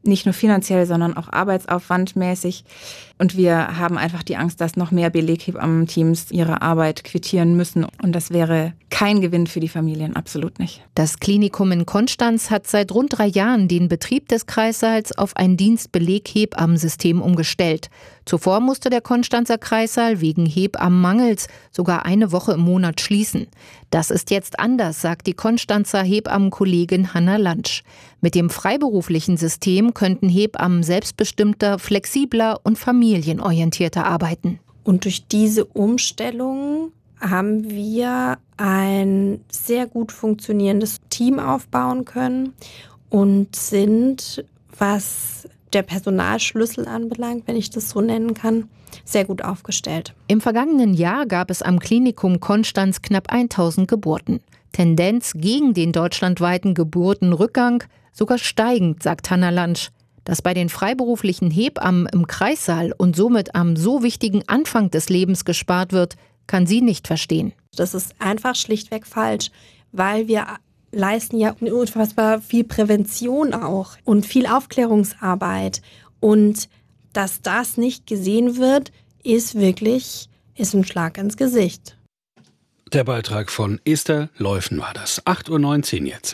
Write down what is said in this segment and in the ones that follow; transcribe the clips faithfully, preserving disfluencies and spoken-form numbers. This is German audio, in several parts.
nicht nur finanziell, sondern auch arbeitsaufwandmäßig. Und wir haben einfach die Angst, dass noch mehr Beleghebammen-Teams ihre Arbeit quittieren müssen. Und das wäre kein Gewinn für die Familien, absolut nicht. Das Klinikum in Konstanz hat seit rund drei Jahren den Betrieb des Kreissaals auf ein Dienstbeleg-Hebammensystem umgestellt. Zuvor musste der Konstanzer Kreissaal wegen Hebammenmangels sogar eine Woche im Monat schließen. Das ist jetzt anders, sagt die Konstanzer Hebammenkollegin Hanna Lantsch. Mit dem freiberuflichen System könnten Hebammen selbstbestimmter, flexibler und familienorientierter arbeiten. Und durch diese Umstellung haben wir ein sehr gut funktionierendes Team aufbauen können und sind, was der Personalschlüssel anbelangt, wenn ich das so nennen kann, sehr gut aufgestellt. Im vergangenen Jahr gab es am Klinikum Konstanz knapp tausend Geburten. Tendenz gegen den deutschlandweiten Geburtenrückgang, sogar steigend, sagt Hanna Lantsch. Dass bei den freiberuflichen Hebammen im Kreissaal und somit am so wichtigen Anfang des Lebens gespart wird, kann sie nicht verstehen. Das ist einfach schlichtweg falsch, weil wir leisten ja unfassbar viel Prävention auch und viel Aufklärungsarbeit. Und dass das nicht gesehen wird, ist wirklich ist ein Schlag ins Gesicht. Der Beitrag von Esther Läufen war das. acht Uhr neunzehn jetzt.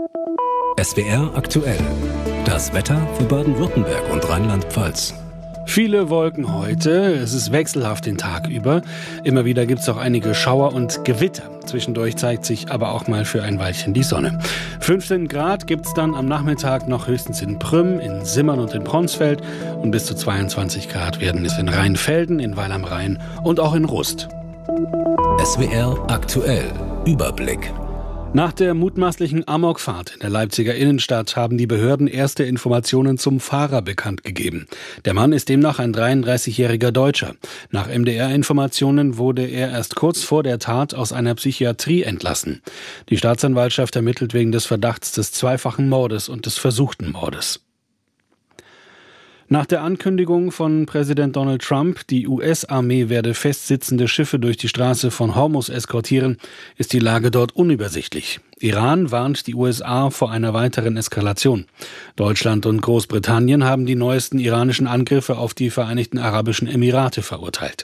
S W R aktuell. Das Wetter für Baden-Württemberg und Rheinland-Pfalz. Viele Wolken heute, es ist wechselhaft den Tag über. Immer wieder gibt es auch einige Schauer und Gewitter. Zwischendurch zeigt sich aber auch mal für ein Weilchen die Sonne. fünfzehn Grad gibt es dann am Nachmittag noch höchstens in Prüm, in Simmern und in Bronsfeld. Und bis zu zweiundzwanzig Grad werden es in Rheinfelden, in Weil am Rhein und auch in Rust. S W R aktuell. Überblick. Nach der mutmaßlichen Amokfahrt in der Leipziger Innenstadt haben die Behörden erste Informationen zum Fahrer bekannt gegeben. Der Mann ist demnach ein dreiunddreißigjähriger Deutscher. Nach M D R-Informationen wurde er erst kurz vor der Tat aus einer Psychiatrie entlassen. Die Staatsanwaltschaft ermittelt wegen des Verdachts des zweifachen Mordes und des versuchten Mordes. Nach der Ankündigung von Präsident Donald Trump, die U S-Armee werde festsitzende Schiffe durch die Straße von Hormuz eskortieren, ist die Lage dort unübersichtlich. Iran warnt die U S A vor einer weiteren Eskalation. Deutschland und Großbritannien haben die neuesten iranischen Angriffe auf die Vereinigten Arabischen Emirate verurteilt.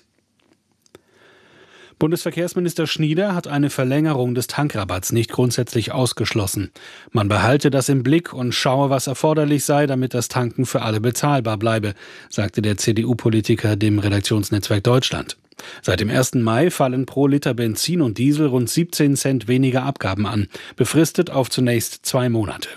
Bundesverkehrsminister Schnieder hat eine Verlängerung des Tankrabatts nicht grundsätzlich ausgeschlossen. Man behalte das im Blick und schaue, was erforderlich sei, damit das Tanken für alle bezahlbar bleibe, sagte der C D U-Politiker dem Redaktionsnetzwerk Deutschland. Seit dem ersten Mai fallen pro Liter Benzin und Diesel rund siebzehn Cent weniger Abgaben an, befristet auf zunächst zwei Monate.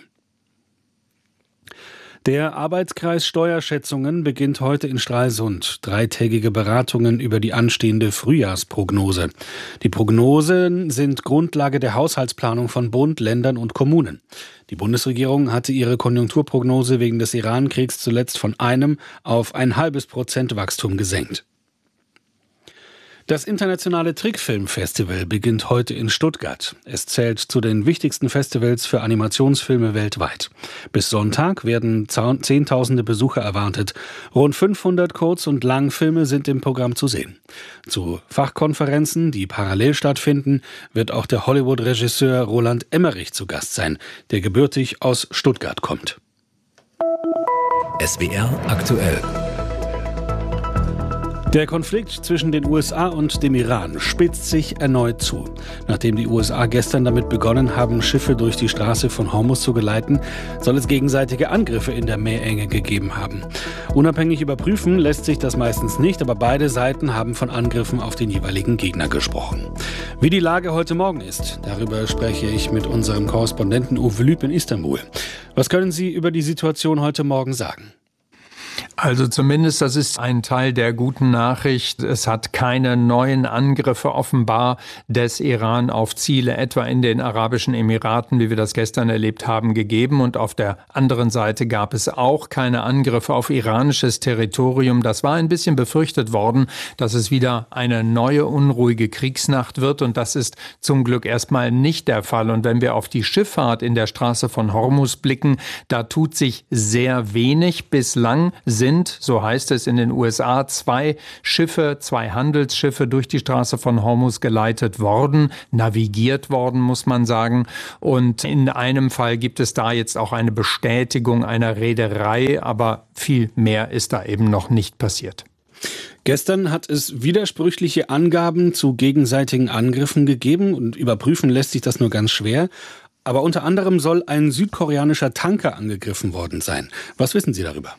Der Arbeitskreis Steuerschätzungen beginnt heute in Stralsund. Dreitägige Beratungen über die anstehende Frühjahrsprognose. Die Prognosen sind Grundlage der Haushaltsplanung von Bund, Ländern und Kommunen. Die Bundesregierung hatte ihre Konjunkturprognose wegen des Iran-Kriegs zuletzt von einem auf ein halbes Prozent Wachstum gesenkt. Das internationale Trickfilmfestival beginnt heute in Stuttgart. Es zählt zu den wichtigsten Festivals für Animationsfilme weltweit. Bis Sonntag werden Zehntausende Besucher erwartet. Rund fünfhundert Kurz- und Langfilme sind im Programm zu sehen. Zu Fachkonferenzen, die parallel stattfinden, wird auch der Hollywood-Regisseur Roland Emmerich zu Gast sein, der gebürtig aus Stuttgart kommt. S W R aktuell. Der Konflikt zwischen den U S A und dem Iran spitzt sich erneut zu. Nachdem die U S A gestern damit begonnen haben, Schiffe durch die Straße von Hormuz zu geleiten, soll es gegenseitige Angriffe in der Meerenge gegeben haben. Unabhängig überprüfen lässt sich das meistens nicht, aber beide Seiten haben von Angriffen auf den jeweiligen Gegner gesprochen. Wie die Lage heute Morgen ist, darüber spreche ich mit unserem Korrespondenten Uwe Lüb in Istanbul. Was können Sie über die Situation heute Morgen sagen? Also zumindest, das ist ein Teil der guten Nachricht. Es hat keine neuen Angriffe offenbar des Iran auf Ziele, etwa in den Arabischen Emiraten, wie wir das gestern erlebt haben, gegeben. Und auf der anderen Seite gab es auch keine Angriffe auf iranisches Territorium. Das war ein bisschen befürchtet worden, dass es wieder eine neue unruhige Kriegsnacht wird. Und das ist zum Glück erstmal nicht der Fall. Und wenn wir auf die Schifffahrt in der Straße von Hormuz blicken, da tut sich sehr wenig. Bislang sind sind, so heißt es in den U S A, zwei Schiffe, zwei Handelsschiffe durch die Straße von Hormuz geleitet worden, navigiert worden, muss man sagen. Und in einem Fall gibt es da jetzt auch eine Bestätigung einer Reederei, aber viel mehr ist da eben noch nicht passiert. Gestern hat es widersprüchliche Angaben zu gegenseitigen Angriffen gegeben und überprüfen lässt sich das nur ganz schwer. Aber unter anderem soll ein südkoreanischer Tanker angegriffen worden sein. Was wissen Sie darüber?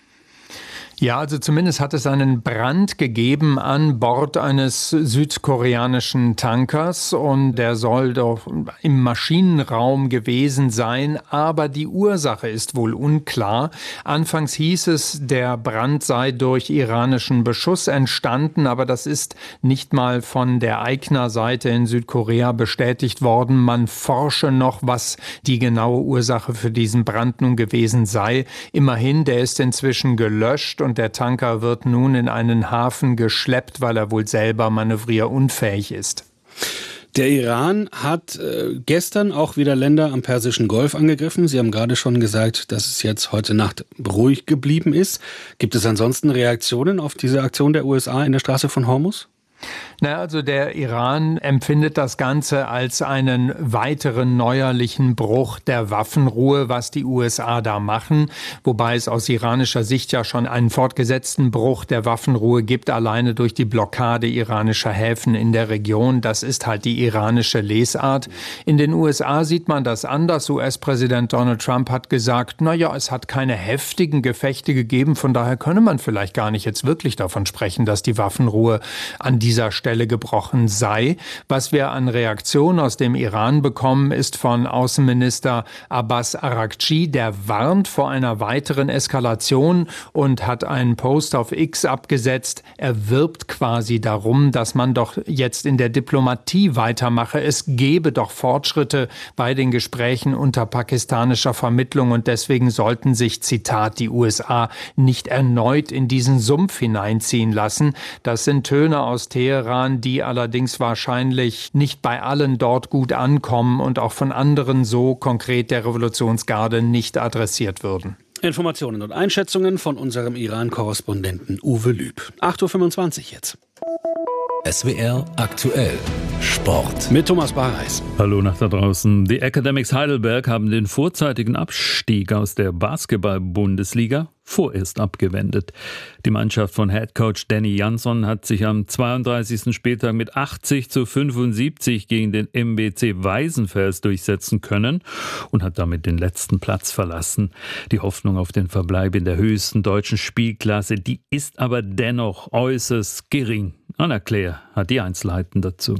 Ja, also zumindest hat es einen Brand gegeben an Bord eines südkoreanischen Tankers und der soll doch im Maschinenraum gewesen sein, aber die Ursache ist wohl unklar. Anfangs hieß es, der Brand sei durch iranischen Beschuss entstanden, aber das ist nicht mal von der Eigner-Seite in Südkorea bestätigt worden. Man forsche noch, was die genaue Ursache für diesen Brand nun gewesen sei. Immerhin, der ist inzwischen gelöscht und Und der Tanker wird nun in einen Hafen geschleppt, weil er wohl selber manövrierunfähig ist. Der Iran hat äh, gestern auch wieder Länder am Persischen Golf angegriffen. Sie haben gerade schon gesagt, dass es jetzt heute Nacht ruhig geblieben ist. Gibt es ansonsten Reaktionen auf diese Aktion der U S A in der Straße von Hormuz? Na, also der Iran empfindet das Ganze als einen weiteren neuerlichen Bruch der Waffenruhe, was die U S A da machen, wobei es aus iranischer Sicht ja schon einen fortgesetzten Bruch der Waffenruhe gibt, alleine durch die Blockade iranischer Häfen in der Region. Das ist halt die iranische Lesart. In den U S A sieht man das anders. U S-Präsident Donald Trump hat gesagt, na ja, es hat keine heftigen Gefechte gegeben, von daher könne man vielleicht gar nicht jetzt wirklich davon sprechen, dass die Waffenruhe an dieser Stelle gebrochen sei. Was wir an Reaktionen aus dem Iran bekommen, ist von Außenminister Abbas Araghchi, der warnt vor einer weiteren Eskalation und hat einen Post auf X abgesetzt. Er wirbt quasi darum, dass man doch jetzt in der Diplomatie weitermache. Es gebe doch Fortschritte bei den Gesprächen unter pakistanischer Vermittlung und deswegen sollten sich, Zitat, die U S A nicht erneut in diesen Sumpf hineinziehen lassen. Das sind Töne aus Teheran, die allerdings wahrscheinlich nicht bei allen dort gut ankommen und auch von anderen so konkret der Revolutionsgarde nicht adressiert würden. Informationen und Einschätzungen von unserem Iran-Korrespondenten Uwe Lüb. acht Uhr fünfundzwanzig jetzt. S W R aktuell Sport. Mit Thomas Barreis. Hallo nach da draußen. Die Academics Heidelberg haben den vorzeitigen Abstieg aus der Basketball-Bundesliga vorerst abgewendet. Die Mannschaft von Headcoach Danny Jansson hat sich am zweiunddreißigsten Spieltag mit achtzig zu fünfundsiebzig gegen den M B C Weißenfels durchsetzen können und hat damit den letzten Platz verlassen. Die Hoffnung auf den Verbleib in der höchsten deutschen Spielklasse, die ist aber dennoch äußerst gering. Anna Claire hat die Einzelheiten dazu.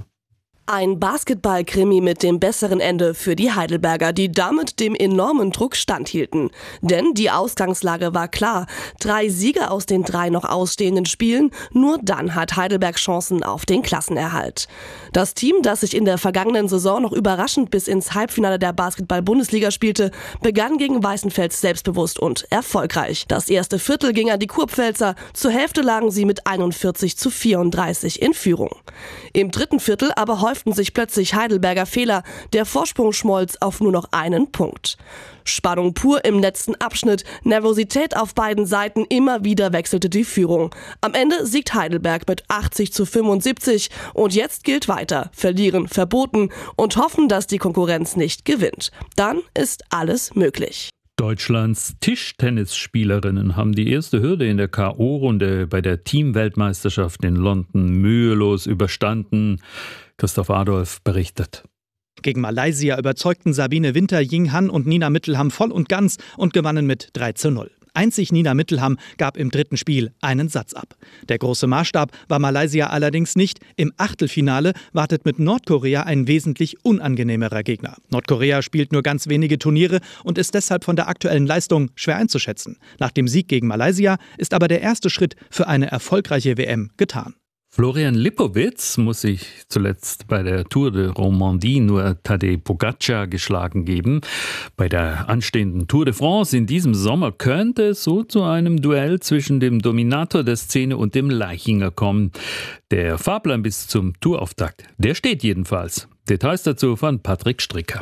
Ein Basketball-Krimi mit dem besseren Ende für die Heidelberger, die damit dem enormen Druck standhielten. Denn die Ausgangslage war klar. Drei Siege aus den drei noch ausstehenden Spielen, nur dann hat Heidelberg Chancen auf den Klassenerhalt. Das Team, das sich in der vergangenen Saison noch überraschend bis ins Halbfinale der Basketball-Bundesliga spielte, begann gegen Weißenfels selbstbewusst und erfolgreich. Das erste Viertel ging an die Kurpfälzer, zur Hälfte lagen sie mit einundvierzig zu vierunddreißig in Führung. Im dritten Viertel aber häuften sich plötzlich Heidelberger Fehler, der Vorsprung schmolz auf nur noch einen Punkt. Spannung pur im letzten Abschnitt, Nervosität auf beiden Seiten, immer wieder wechselte die Führung. Am Ende siegt Heidelberg mit achtzig zu fünfundsiebzig und jetzt gilt weiter, verlieren verboten und hoffen, dass die Konkurrenz nicht gewinnt. Dann ist alles möglich. Deutschlands Tischtennisspielerinnen haben die erste Hürde in der K O-Runde bei der Teamweltmeisterschaft in London mühelos überstanden. Christoph Adolf berichtet. Gegen Malaysia überzeugten Sabine Winter, Ying Han und Nina Mittelham voll und ganz und gewannen mit drei zu null. Einzig Nina Mittelham gab im dritten Spiel einen Satz ab. Der große Maßstab war Malaysia allerdings nicht. Im Achtelfinale wartet mit Nordkorea ein wesentlich unangenehmerer Gegner. Nordkorea spielt nur ganz wenige Turniere und ist deshalb von der aktuellen Leistung schwer einzuschätzen. Nach dem Sieg gegen Malaysia ist aber der erste Schritt für eine erfolgreiche W M getan. Florian Lipowitz muss sich zuletzt bei der Tour de Romandie nur Tadej Pogačar geschlagen geben. Bei der anstehenden Tour de France in diesem Sommer könnte es so zu einem Duell zwischen dem Dominator der Szene und dem Leichinger kommen. Der Fahrplan bis zum Tourauftakt, der steht jedenfalls. Details dazu von Patrick Stricker.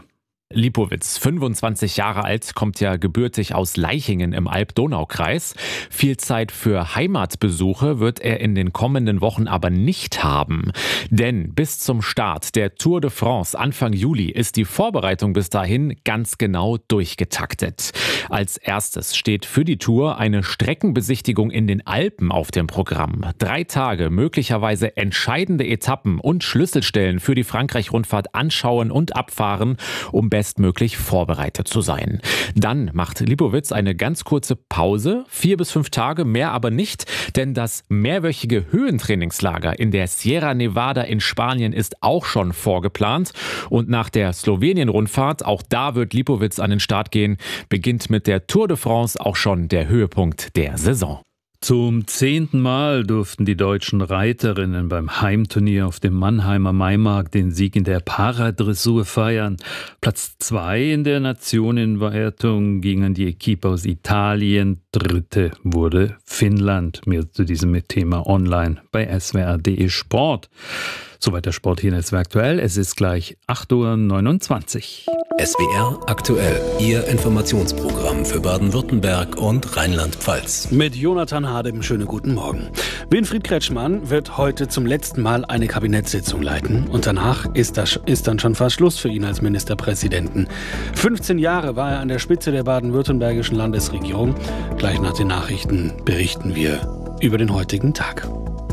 Lipowitz, fünfundzwanzig Jahre alt, kommt ja gebürtig aus Leichingen im Alb-Donau-Kreis. Viel Zeit für Heimatbesuche wird er in den kommenden Wochen aber nicht haben. Denn bis zum Start der Tour de France Anfang Juli ist die Vorbereitung bis dahin ganz genau durchgetaktet. Als erstes steht für die Tour eine Streckenbesichtigung in den Alpen auf dem Programm. Drei Tage, möglicherweise entscheidende Etappen und Schlüsselstellen für die Frankreich-Rundfahrt anschauen und abfahren, um bestmöglich vorbereitet zu sein. Dann macht Lipowitz eine ganz kurze Pause, vier bis fünf Tage, mehr aber nicht, denn das mehrwöchige Höhentrainingslager in der Sierra Nevada in Spanien ist auch schon vorgeplant. Und nach der Slowenien-Rundfahrt, auch da wird Lipowitz an den Start gehen, beginnt mit der Tour de France auch schon der Höhepunkt der Saison. Zum zehnten Mal durften die deutschen Reiterinnen beim Heimturnier auf dem Mannheimer Maimarkt den Sieg in der Paradressur feiern. Platz zwei in der Nationenwertung ging an die Equipe aus Italien. Dritte wurde Finnland. Mehr zu diesem Thema online bei S W R punkt de Sport. Soweit der Sport hier in S W R aktuell. Es ist gleich acht Uhr neunundzwanzig. S W R aktuell, Ihr Informationsprogramm für Baden-Württemberg und Rheinland-Pfalz. Mit Jonathan Hadem, schönen guten Morgen. Winfried Kretschmann wird heute zum letzten Mal eine Kabinettssitzung leiten. Und danach ist, das, ist dann schon fast Schluss für ihn als Ministerpräsidenten. fünfzehn Jahre war er an der Spitze der baden-württembergischen Landesregierung. Gleich nach den Nachrichten berichten wir über den heutigen Tag.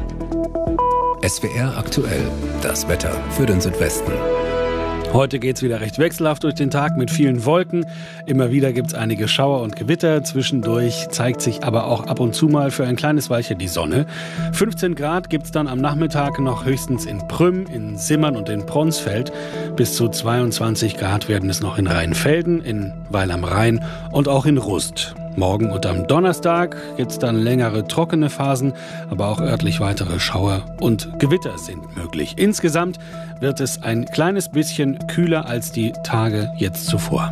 S W R aktuell, das Wetter für den Südwesten. Heute geht es wieder recht wechselhaft durch den Tag mit vielen Wolken. Immer wieder gibt es einige Schauer und Gewitter. Zwischendurch zeigt sich aber auch ab und zu mal für ein kleines Weilchen die Sonne. fünfzehn Grad gibt es dann am Nachmittag noch höchstens in Prüm, in Simmern und in Bronsfeld. Bis zu zweiundzwanzig Grad werden es noch in Rheinfelden, in Weil am Rhein und auch in Rust. Morgen und am Donnerstag gibt es dann längere trockene Phasen, aber auch örtlich weitere Schauer und Gewitter sind möglich. Insgesamt wird es ein kleines bisschen kühler als die Tage jetzt zuvor.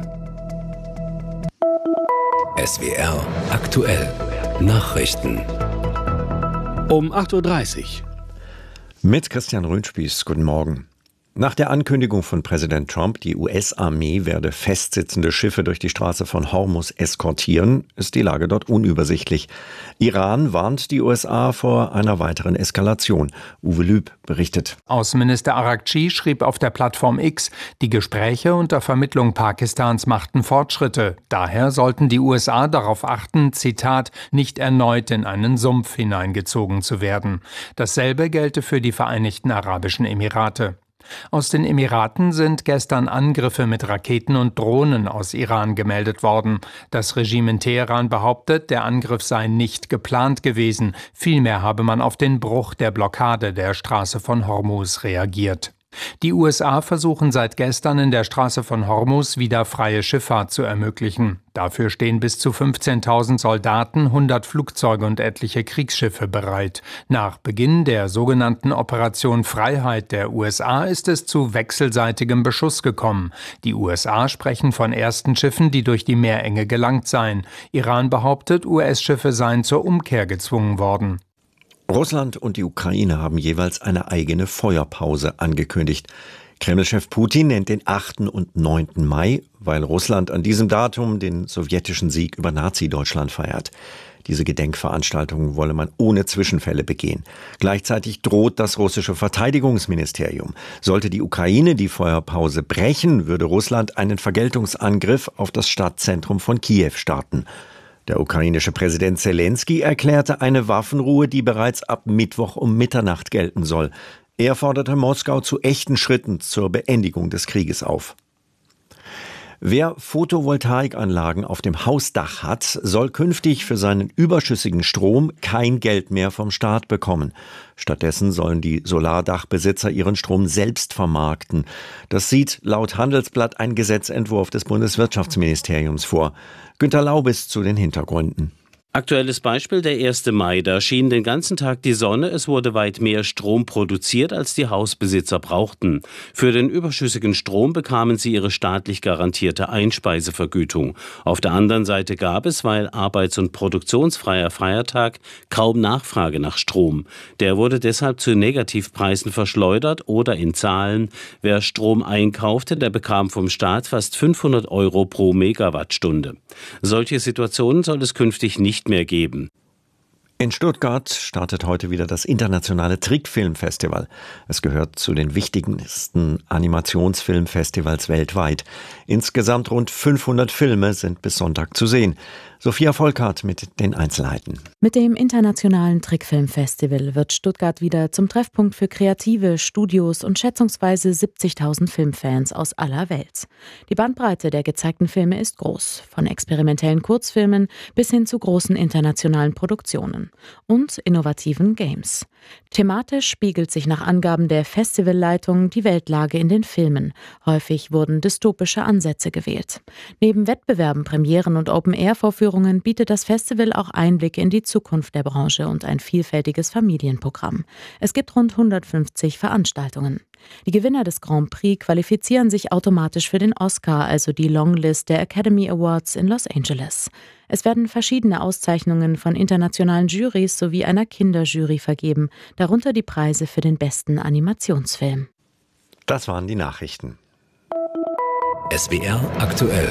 S W R aktuell Nachrichten. Um acht Uhr dreißig. Mit Christian Röhnspieß, guten Morgen. Nach der Ankündigung von Präsident Trump, die U S-Armee werde festsitzende Schiffe durch die Straße von Hormuz eskortieren, ist die Lage dort unübersichtlich. Iran warnt die U S A vor einer weiteren Eskalation. Uwe Lüb berichtet. Außenminister Araghchi schrieb auf der Plattform X, die Gespräche unter Vermittlung Pakistans machten Fortschritte. Daher sollten die U S A darauf achten, Zitat, nicht erneut in einen Sumpf hineingezogen zu werden. Dasselbe gelte für die Vereinigten Arabischen Emirate. Aus den Emiraten sind gestern Angriffe mit Raketen und Drohnen aus Iran gemeldet worden. Das Regime in Teheran behauptet, der Angriff sei nicht geplant gewesen. Vielmehr habe man auf den Bruch der Blockade der Straße von Hormuz reagiert. Die U S A versuchen seit gestern in der Straße von Hormuz wieder freie Schifffahrt zu ermöglichen. Dafür stehen bis zu fünfzehntausend Soldaten, hundert Flugzeuge und etliche Kriegsschiffe bereit. Nach Beginn der sogenannten Operation Freiheit der U S A ist es zu wechselseitigem Beschuss gekommen. Die U S A sprechen von ersten Schiffen, die durch die Meerenge gelangt seien. Iran behauptet, U S-Schiffe seien zur Umkehr gezwungen worden. Russland und die Ukraine haben jeweils eine eigene Feuerpause angekündigt. Kreml-Chef Putin nennt den achten und neunten Mai, weil Russland an diesem Datum den sowjetischen Sieg über Nazi-Deutschland feiert. Diese Gedenkveranstaltung wolle man ohne Zwischenfälle begehen. Gleichzeitig droht das russische Verteidigungsministerium. Sollte die Ukraine die Feuerpause brechen, würde Russland einen Vergeltungsangriff auf das Stadtzentrum von Kiew starten. Der ukrainische Präsident Zelensky erklärte eine Waffenruhe, die bereits ab Mittwoch um Mitternacht gelten soll. Er forderte Moskau zu echten Schritten zur Beendigung des Krieges auf. Wer Photovoltaikanlagen auf dem Hausdach hat, soll künftig für seinen überschüssigen Strom kein Geld mehr vom Staat bekommen. Stattdessen sollen die Solardachbesitzer ihren Strom selbst vermarkten. Das sieht laut Handelsblatt ein Gesetzentwurf des Bundeswirtschaftsministeriums vor. Günter Laubis zu den Hintergründen. Aktuelles Beispiel, der erste Mai. Da schien den ganzen Tag die Sonne. Es wurde weit mehr Strom produziert, als die Hausbesitzer brauchten. Für den überschüssigen Strom bekamen sie ihre staatlich garantierte Einspeisevergütung. Auf der anderen Seite gab es, weil arbeits- und produktionsfreier Feiertag, kaum Nachfrage nach Strom. Der wurde deshalb zu Negativpreisen verschleudert oder in Zahlen. Wer Strom einkaufte, der bekam vom Staat fast fünfhundert Euro pro Megawattstunde. Solche Situationen soll es künftig nicht mehr geben. In Stuttgart startet heute wieder das internationale Trickfilmfestival. Es gehört zu den wichtigsten Animationsfilmfestivals weltweit. Insgesamt rund fünfhundert Filme sind bis Sonntag zu sehen. Sophia Volkart mit den Einzelheiten. Mit dem internationalen Trickfilmfestival wird Stuttgart wieder zum Treffpunkt für Kreative, Studios und schätzungsweise siebzigtausend Filmfans aus aller Welt. Die Bandbreite der gezeigten Filme ist groß, von experimentellen Kurzfilmen bis hin zu großen internationalen Produktionen und innovativen Games. Thematisch spiegelt sich nach Angaben der Festivalleitung die Weltlage in den Filmen. Häufig wurden dystopische Ansätze gewählt. Neben Wettbewerben, Premieren und Open-Air-Vorführungen bietet das Festival auch Einblicke in die Zukunft der Branche und ein vielfältiges Familienprogramm. Es gibt rund hundertfünfzig Veranstaltungen. Die Gewinner des Grand Prix qualifizieren sich automatisch für den Oscar, also die Longlist der Academy Awards in Los Angeles. Es werden verschiedene Auszeichnungen von internationalen Jurys sowie einer Kinderjury vergeben, darunter die Preise für den besten Animationsfilm. Das waren die Nachrichten. S W R aktuell.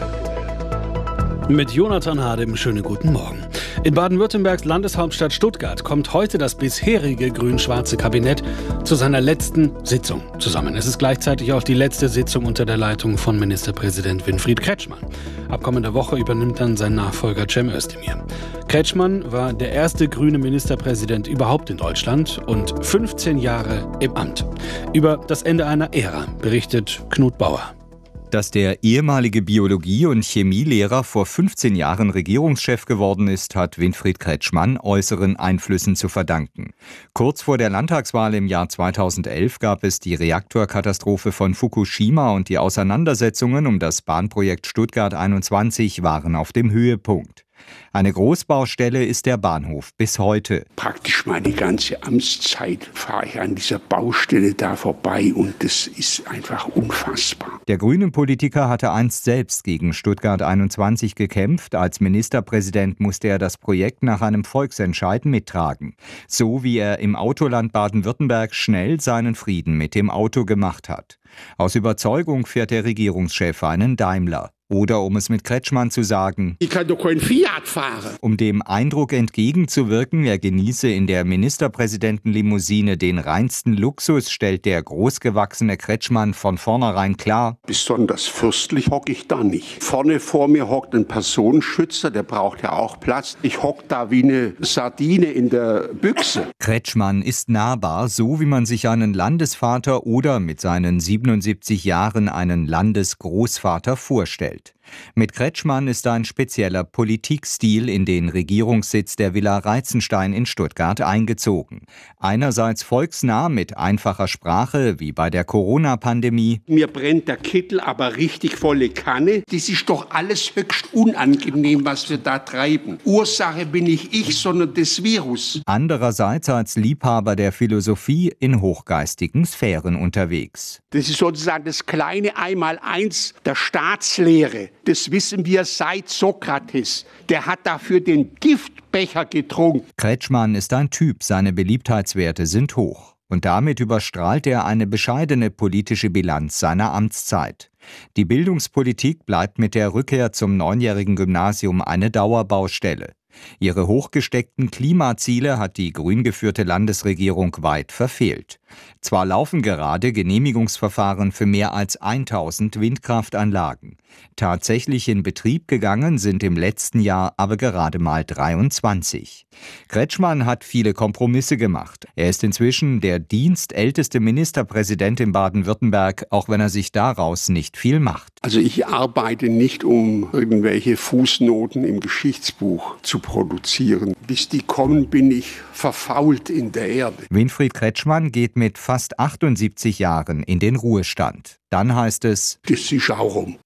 Mit Jonathan Hadem, schönen guten Morgen. In Baden-Württembergs Landeshauptstadt Stuttgart kommt heute das bisherige grün-schwarze Kabinett zu seiner letzten Sitzung zusammen. Es ist gleichzeitig auch die letzte Sitzung unter der Leitung von Ministerpräsident Winfried Kretschmann. Ab kommender Woche übernimmt dann sein Nachfolger Cem Özdemir. Kretschmann war der erste grüne Ministerpräsident überhaupt in Deutschland und fünfzehn Jahre im Amt. Über das Ende einer Ära berichtet Knut Bauer. Dass der ehemalige Biologie- und Chemielehrer vor fünfzehn Jahren Regierungschef geworden ist, hat Winfried Kretschmann äußeren Einflüssen zu verdanken. Kurz vor der Landtagswahl im Jahr zweitausendelf gab es die Reaktorkatastrophe von Fukushima und die Auseinandersetzungen um das Bahnprojekt Stuttgart einundzwanzig waren auf dem Höhepunkt. Eine Großbaustelle ist der Bahnhof bis heute. Praktisch meine ganze Amtszeit fahre ich an dieser Baustelle da vorbei und das ist einfach unfassbar. Der grüne Politiker hatte einst selbst gegen Stuttgart einundzwanzig gekämpft. Als Ministerpräsident musste er das Projekt nach einem Volksentscheid mittragen. So wie er im Autoland Baden-Württemberg schnell seinen Frieden mit dem Auto gemacht hat. Aus Überzeugung fährt der Regierungschef einen Daimler. Oder um es mit Kretschmann zu sagen, ich kann doch kein Fiat fahren. Um dem Eindruck entgegenzuwirken, er genieße in der Ministerpräsidentenlimousine den reinsten Luxus, stellt der großgewachsene Kretschmann von vornherein klar: Besonders fürstlich hocke ich da nicht. Vorne vor mir hockt ein Personenschützer, der braucht ja auch Platz. Ich hocke da wie eine Sardine in der Büchse. Kretschmann ist nahbar, so wie man sich einen Landesvater oder mit seinen siebenundsiebzig Jahren einen Landesgroßvater vorstellt. Mit Kretschmann ist ein spezieller Politikstil in den Regierungssitz der Villa Reitzenstein in Stuttgart eingezogen. Einerseits volksnah mit einfacher Sprache, wie bei der Corona-Pandemie. Mir brennt der Kittel aber richtig volle Kanne. Das ist doch alles höchst unangenehm, was wir da treiben. Ursache bin nicht ich, sondern das Virus. Andererseits als Liebhaber der Philosophie in hochgeistigen Sphären unterwegs. Das ist sozusagen das kleine Einmaleins der Staatslehre. Das wissen wir seit Sokrates. Der hat dafür den Giftbecher getrunken. Kretschmann ist ein Typ, seine Beliebtheitswerte sind hoch. Und damit überstrahlt er eine bescheidene politische Bilanz seiner Amtszeit. Die Bildungspolitik bleibt mit der Rückkehr zum neunjährigen Gymnasium eine Dauerbaustelle. Ihre hochgesteckten Klimaziele hat die grün geführte Landesregierung weit verfehlt. Zwar laufen gerade Genehmigungsverfahren für mehr als tausend Windkraftanlagen. Tatsächlich in Betrieb gegangen sind im letzten Jahr aber gerade mal dreiundzwanzig. Kretschmann hat viele Kompromisse gemacht. Er ist inzwischen der dienstälteste Ministerpräsident in Baden-Württemberg, auch wenn er sich daraus nicht viel macht. Also ich arbeite nicht, um irgendwelche Fußnoten im Geschichtsbuch zu produzieren. Bis die kommen, bin ich verfault in der Erde. Winfried Kretschmann geht mit fast achtundsiebzig Jahren in den Ruhestand. Dann heißt es: Das ist auch rum.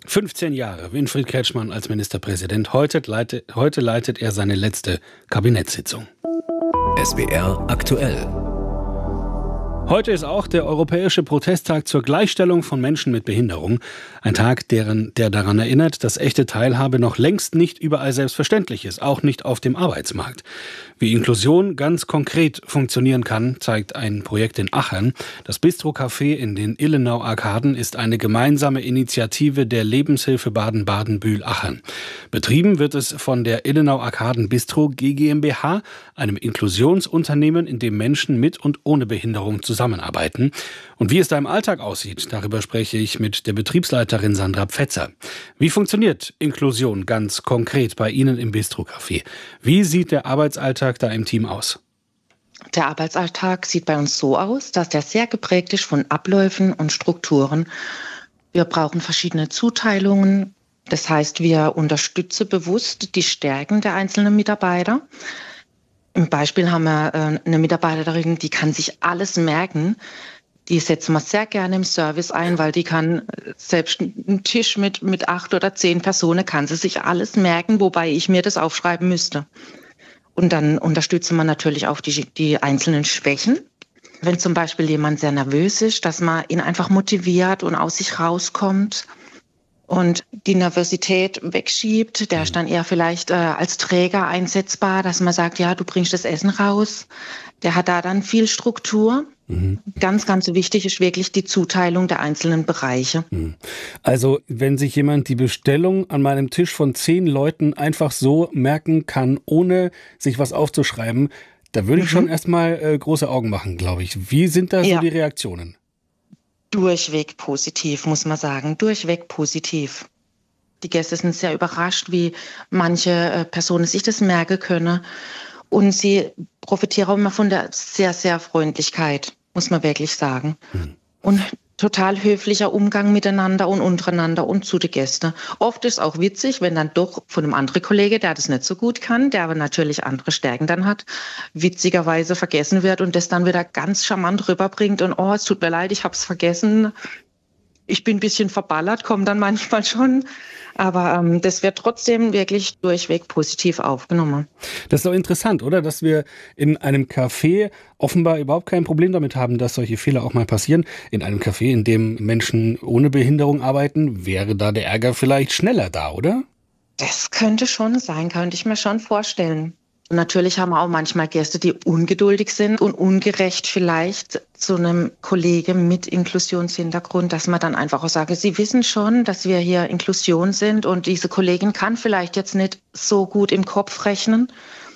fünfzehn Jahre Winfried Kretschmann als Ministerpräsident. Heute leitet, heute leitet er seine letzte Kabinettssitzung. S W R aktuell. Heute ist auch der Europäische Protesttag zur Gleichstellung von Menschen mit Behinderung. Ein Tag, deren, der daran erinnert, dass echte Teilhabe noch längst nicht überall selbstverständlich ist, auch nicht auf dem Arbeitsmarkt. Wie Inklusion ganz konkret funktionieren kann, zeigt ein Projekt in Achern. Das Bistro Café in den Illenau-Arkaden ist eine gemeinsame Initiative der Lebenshilfe Baden-Baden-Bühl-Achern. Betrieben wird es von der Illenau-Arkaden Bistro GmbH, einem Inklusionsunternehmen, in dem Menschen mit und ohne Behinderung zusammenarbeiten. Und wie es da im Alltag aussieht, darüber spreche ich mit der Betriebsleiterin Sandra Pfetzer. Wie funktioniert Inklusion ganz konkret bei Ihnen im Bistro Café? Wie sieht der Arbeitsalltag da im Team aus? Der Arbeitsalltag sieht bei uns so aus, dass der sehr geprägt ist von Abläufen und Strukturen. Wir brauchen verschiedene Zuteilungen. Das heißt, wir unterstützen bewusst die Stärken der einzelnen Mitarbeiter. Im Beispiel haben wir eine Mitarbeiterin, die kann sich alles merken. Die setzen wir sehr gerne im Service ein, weil die kann selbst einen Tisch mit, mit acht oder zehn Personen, kann sie sich alles merken, wobei ich mir das aufschreiben müsste. Und dann unterstützen wir natürlich auch die, die einzelnen Schwächen. Wenn zum Beispiel jemand sehr nervös ist, dass man ihn einfach motiviert und aus sich rauskommt und die Nervosität wegschiebt. Der ist dann eher vielleicht äh, als Träger einsetzbar, dass man sagt, ja, du bringst das Essen raus. Der hat da dann viel Struktur. Mhm. Ganz, ganz wichtig ist wirklich die Zuteilung der einzelnen Bereiche. Also wenn sich jemand die Bestellung an meinem Tisch von zehn Leuten einfach so merken kann, ohne sich was aufzuschreiben, da würde ich mhm. schon erstmal äh, große Augen machen, glaube ich. Wie sind da so ja. die Reaktionen? Durchweg positiv, muss man sagen. Durchweg positiv. Die Gäste sind sehr überrascht, wie manche äh, Personen sich das merken können. Und sie profitieren auch immer von der sehr, sehr Freundlichkeit, muss man wirklich sagen. Mhm. Und total höflicher Umgang miteinander und untereinander und zu den Gästen. Oft ist es auch witzig, wenn dann doch von einem anderen Kollege, der das nicht so gut kann, der aber natürlich andere Stärken dann hat, witzigerweise vergessen wird und das dann wieder ganz charmant rüberbringt und oh, es tut mir leid, ich habe es vergessen. Ich bin ein bisschen verballert, komme dann manchmal schon. Aber ähm, das wird trotzdem wirklich durchweg positiv aufgenommen. Das ist doch interessant, oder? Dass wir in einem Café offenbar überhaupt kein Problem damit haben, dass solche Fehler auch mal passieren. In einem Café, in dem Menschen ohne Behinderung arbeiten, wäre da der Ärger vielleicht schneller da, oder? Das könnte schon sein, könnte ich mir schon vorstellen. Und natürlich haben wir auch manchmal Gäste, die ungeduldig sind und ungerecht vielleicht zu einem Kollegen mit Inklusionshintergrund, dass man dann einfach auch sagt, sie wissen schon, dass wir hier Inklusion sind und diese Kollegin kann vielleicht jetzt nicht so gut im Kopf rechnen.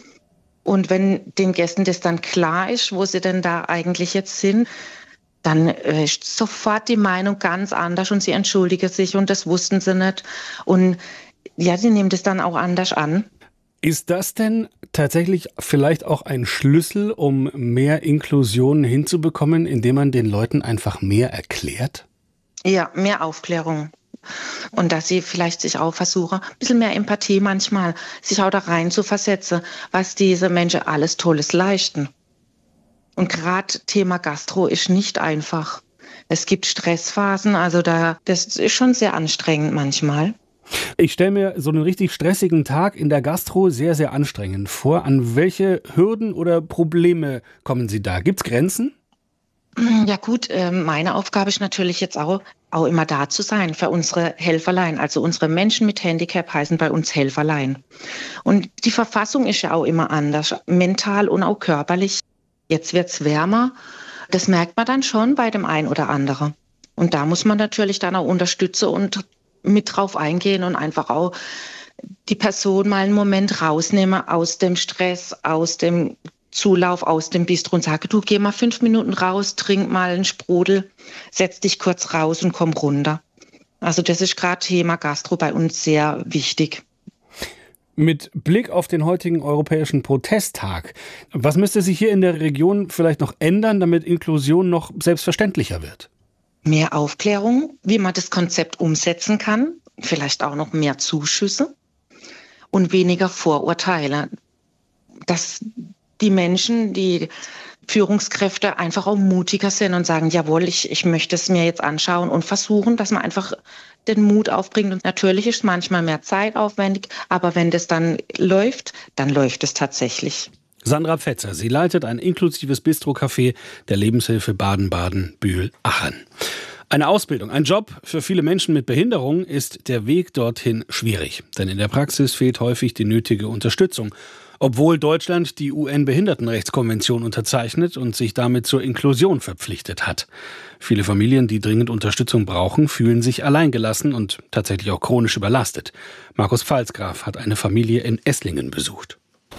Und wenn den Gästen das dann klar ist, wo sie denn da eigentlich jetzt sind, dann ist sofort die Meinung ganz anders und sie entschuldigen sich und das wussten sie nicht. Und ja, sie nehmen das dann auch anders an. Ist das denn tatsächlich vielleicht auch ein Schlüssel, um mehr Inklusion hinzubekommen, indem man den Leuten einfach mehr erklärt? Ja, mehr Aufklärung. Und dass sie vielleicht sich auch versuchen, ein bisschen mehr Empathie manchmal, sich auch da rein zu versetzen, was diese Menschen alles Tolles leisten. Und gerade Thema Gastro ist nicht einfach. Es gibt Stressphasen, also da, das ist schon sehr anstrengend manchmal. Ich stelle mir so einen richtig stressigen Tag in der Gastro sehr, sehr anstrengend vor. An welche Hürden oder Probleme kommen Sie da? Gibt's Grenzen? Ja gut, meine Aufgabe ist natürlich jetzt auch, auch immer da zu sein für unsere Helferlein. Also unsere Menschen mit Handicap heißen bei uns Helferlein. Und die Verfassung ist ja auch immer anders, mental und auch körperlich. Jetzt wird's wärmer. Das merkt man dann schon bei dem einen oder anderen. Und da muss man natürlich dann auch unterstützen und mit drauf eingehen und einfach auch die Person mal einen Moment rausnehmen aus dem Stress, aus dem Zulauf, aus dem Bistro und sage, du geh mal fünf Minuten raus, trink mal einen Sprudel, setz dich kurz raus und komm runter. Also das ist gerade Thema Gastro bei uns sehr wichtig. Mit Blick auf den heutigen Europäischen Protesttag, was müsste sich hier in der Region vielleicht noch ändern, damit Inklusion noch selbstverständlicher wird? Mehr Aufklärung, wie man das Konzept umsetzen kann, vielleicht auch noch mehr Zuschüsse und weniger Vorurteile. Dass die Menschen, die Führungskräfte einfach auch mutiger sind und sagen, jawohl, ich, ich möchte es mir jetzt anschauen und versuchen, dass man einfach den Mut aufbringt. Und natürlich ist es manchmal mehr zeitaufwendig, aber wenn das dann läuft, dann läuft es tatsächlich. Sandra Pfetzer, sie leitet ein inklusives Bistro-Café der Lebenshilfe Baden-Baden-Bühl-Aachen. Eine Ausbildung, ein Job für viele Menschen mit Behinderung ist der Weg dorthin schwierig. Denn in der Praxis fehlt häufig die nötige Unterstützung. Obwohl Deutschland die U N-Behindertenrechtskonvention unterzeichnet und sich damit zur Inklusion verpflichtet hat. Viele Familien, die dringend Unterstützung brauchen, fühlen sich alleingelassen und tatsächlich auch chronisch überlastet. Markus Pfalzgraf hat eine Familie in Esslingen besucht.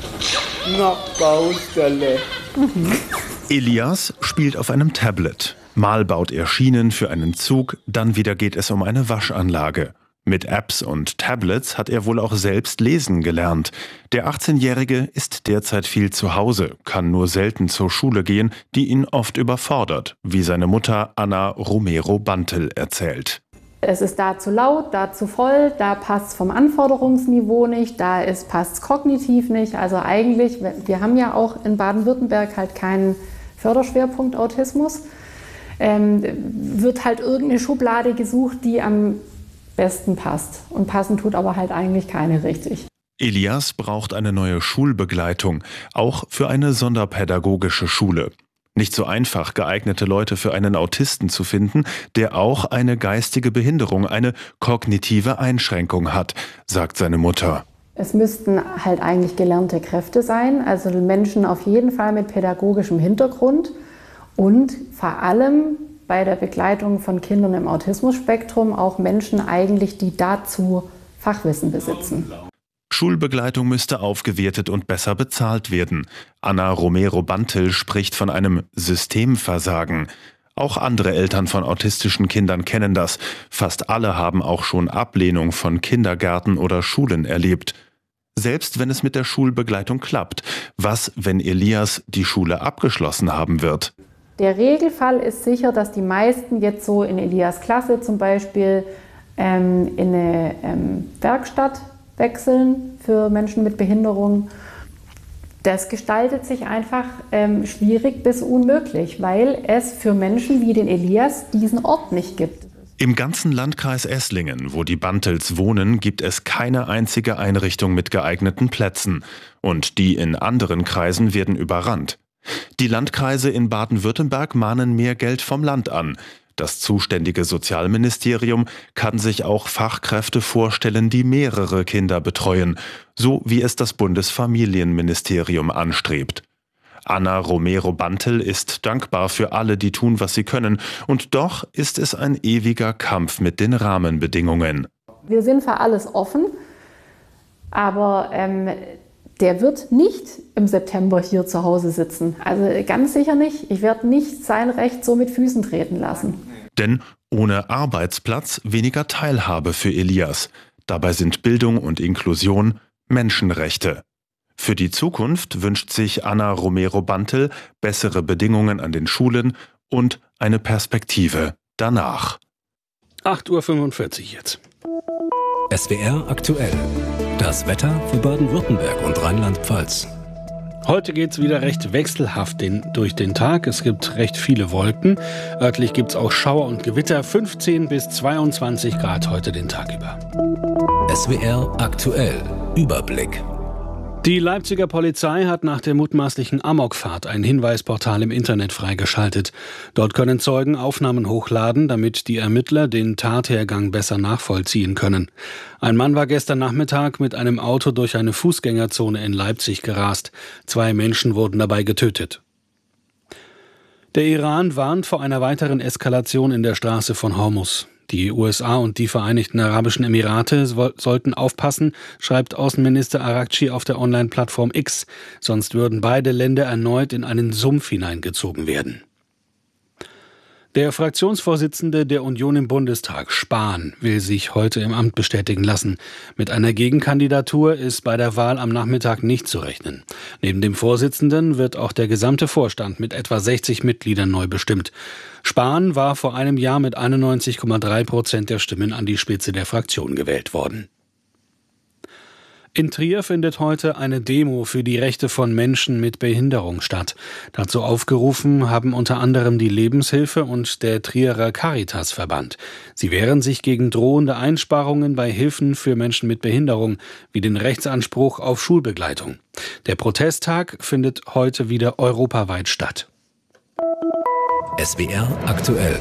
Na, Baustelle. Mhm. Elias spielt auf einem Tablet. Mal baut er Schienen für einen Zug, dann wieder geht es um eine Waschanlage. Mit Apps und Tablets hat er wohl auch selbst lesen gelernt. Der achtzehnjährige ist derzeit viel zu Hause, kann nur selten zur Schule gehen, die ihn oft überfordert, wie seine Mutter Anna Romero-Bantel erzählt. Es ist da zu laut, da zu voll, da passt es vom Anforderungsniveau nicht, da passt es kognitiv nicht. Also eigentlich, wir haben ja auch in Baden-Württemberg halt keinen Förderschwerpunkt Autismus. Ähm, wird halt irgendeine Schublade gesucht, die am besten passt. Und passen tut aber halt eigentlich keine richtig. Elias braucht eine neue Schulbegleitung, auch für eine sonderpädagogische Schule. Nicht so einfach, geeignete Leute für einen Autisten zu finden, der auch eine geistige Behinderung, eine kognitive Einschränkung hat, sagt seine Mutter. Es müssten halt eigentlich gelernte Kräfte sein, also Menschen auf jeden Fall mit pädagogischem Hintergrund und vor allem bei der Begleitung von Kindern im Autismusspektrum auch Menschen eigentlich, die dazu Fachwissen besitzen. Schulbegleitung müsste aufgewertet und besser bezahlt werden. Anna Romero-Bantel spricht von einem Systemversagen. Auch andere Eltern von autistischen Kindern kennen das. Fast alle haben auch schon Ablehnung von Kindergärten oder Schulen erlebt. Selbst wenn es mit der Schulbegleitung klappt. Was, wenn Elias die Schule abgeschlossen haben wird? Der Regelfall ist sicher, dass die meisten jetzt so in Elias Klasse zum Beispiel ähm, in eine ähm, Werkstatt wechseln für Menschen mit Behinderung. Das gestaltet sich einfach ähm, schwierig bis unmöglich, weil es für Menschen wie den Elias diesen Ort nicht gibt. Im ganzen Landkreis Esslingen, wo die Bantels wohnen, gibt es keine einzige Einrichtung mit geeigneten Plätzen. Und die in anderen Kreisen werden überrannt. Die Landkreise in Baden-Württemberg mahnen mehr Geld vom Land an. Das zuständige Sozialministerium kann sich auch Fachkräfte vorstellen, die mehrere Kinder betreuen, so wie es das Bundesfamilienministerium anstrebt. Anna Romero-Bantel ist dankbar für alle, die tun, was sie können. Und doch ist es ein ewiger Kampf mit den Rahmenbedingungen. Wir sind für alles offen, aber ähm, der wird nicht im September hier zu Hause sitzen. Also ganz sicher nicht. Ich werde nicht sein Recht so mit Füßen treten lassen. Denn ohne Arbeitsplatz weniger Teilhabe für Elias. Dabei sind Bildung und Inklusion Menschenrechte. Für die Zukunft wünscht sich Anna Romero-Bantel bessere Bedingungen an den Schulen und eine Perspektive danach. acht Uhr fünfundvierzig jetzt. S W R aktuell. Das Wetter für Baden-Württemberg und Rheinland-Pfalz. Heute geht es wieder recht wechselhaft den, durch den Tag. Es gibt recht viele Wolken. Örtlich gibt es auch Schauer und Gewitter. fünfzehn bis zweiundzwanzig Grad heute den Tag über. S W R aktuell. Überblick. Die Leipziger Polizei hat nach der mutmaßlichen Amokfahrt ein Hinweisportal im Internet freigeschaltet. Dort können Zeugen Aufnahmen hochladen, damit die Ermittler den Tathergang besser nachvollziehen können. Ein Mann war gestern Nachmittag mit einem Auto durch eine Fußgängerzone in Leipzig gerast. Zwei Menschen wurden dabei getötet. Der Iran warnt vor einer weiteren Eskalation in der Straße von Hormuz. Die U S A und die Vereinigten Arabischen Emirate sollten aufpassen, schreibt Außenminister Araghchi auf der Online-Plattform X. Sonst würden beide Länder erneut in einen Sumpf hineingezogen werden. Der Fraktionsvorsitzende der Union im Bundestag, Spahn, will sich heute im Amt bestätigen lassen. Mit einer Gegenkandidatur ist bei der Wahl am Nachmittag nicht zu rechnen. Neben dem Vorsitzenden wird auch der gesamte Vorstand mit etwa sechzig Mitgliedern neu bestimmt. Spahn war vor einem Jahr mit einundneunzig Komma drei Prozent der Stimmen an die Spitze der Fraktion gewählt worden. In Trier findet heute eine Demo für die Rechte von Menschen mit Behinderung statt. Dazu aufgerufen haben unter anderem die Lebenshilfe und der Trierer Caritasverband. Sie wehren sich gegen drohende Einsparungen bei Hilfen für Menschen mit Behinderung, wie den Rechtsanspruch auf Schulbegleitung. Der Protesttag findet heute wieder europaweit statt. S W R aktuell.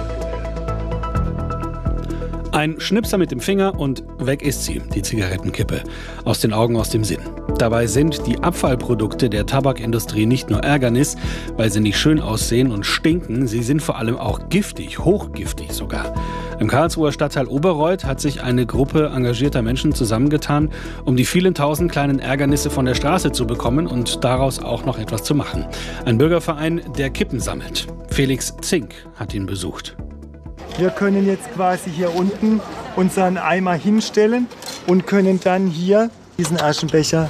Ein Schnipser mit dem Finger und weg ist sie, die Zigarettenkippe. Aus den Augen, aus dem Sinn. Dabei sind die Abfallprodukte der Tabakindustrie nicht nur Ärgernis, weil sie nicht schön aussehen und stinken, sie sind vor allem auch giftig, hochgiftig sogar. Im Karlsruher Stadtteil Oberreuth hat sich eine Gruppe engagierter Menschen zusammengetan, um die vielen tausend kleinen Ärgernisse von der Straße zu bekommen und daraus auch noch etwas zu machen. Ein Bürgerverein, der Kippen sammelt. Felix Zink hat ihn besucht. Wir können jetzt quasi hier unten unseren Eimer hinstellen und können dann hier diesen Aschenbecher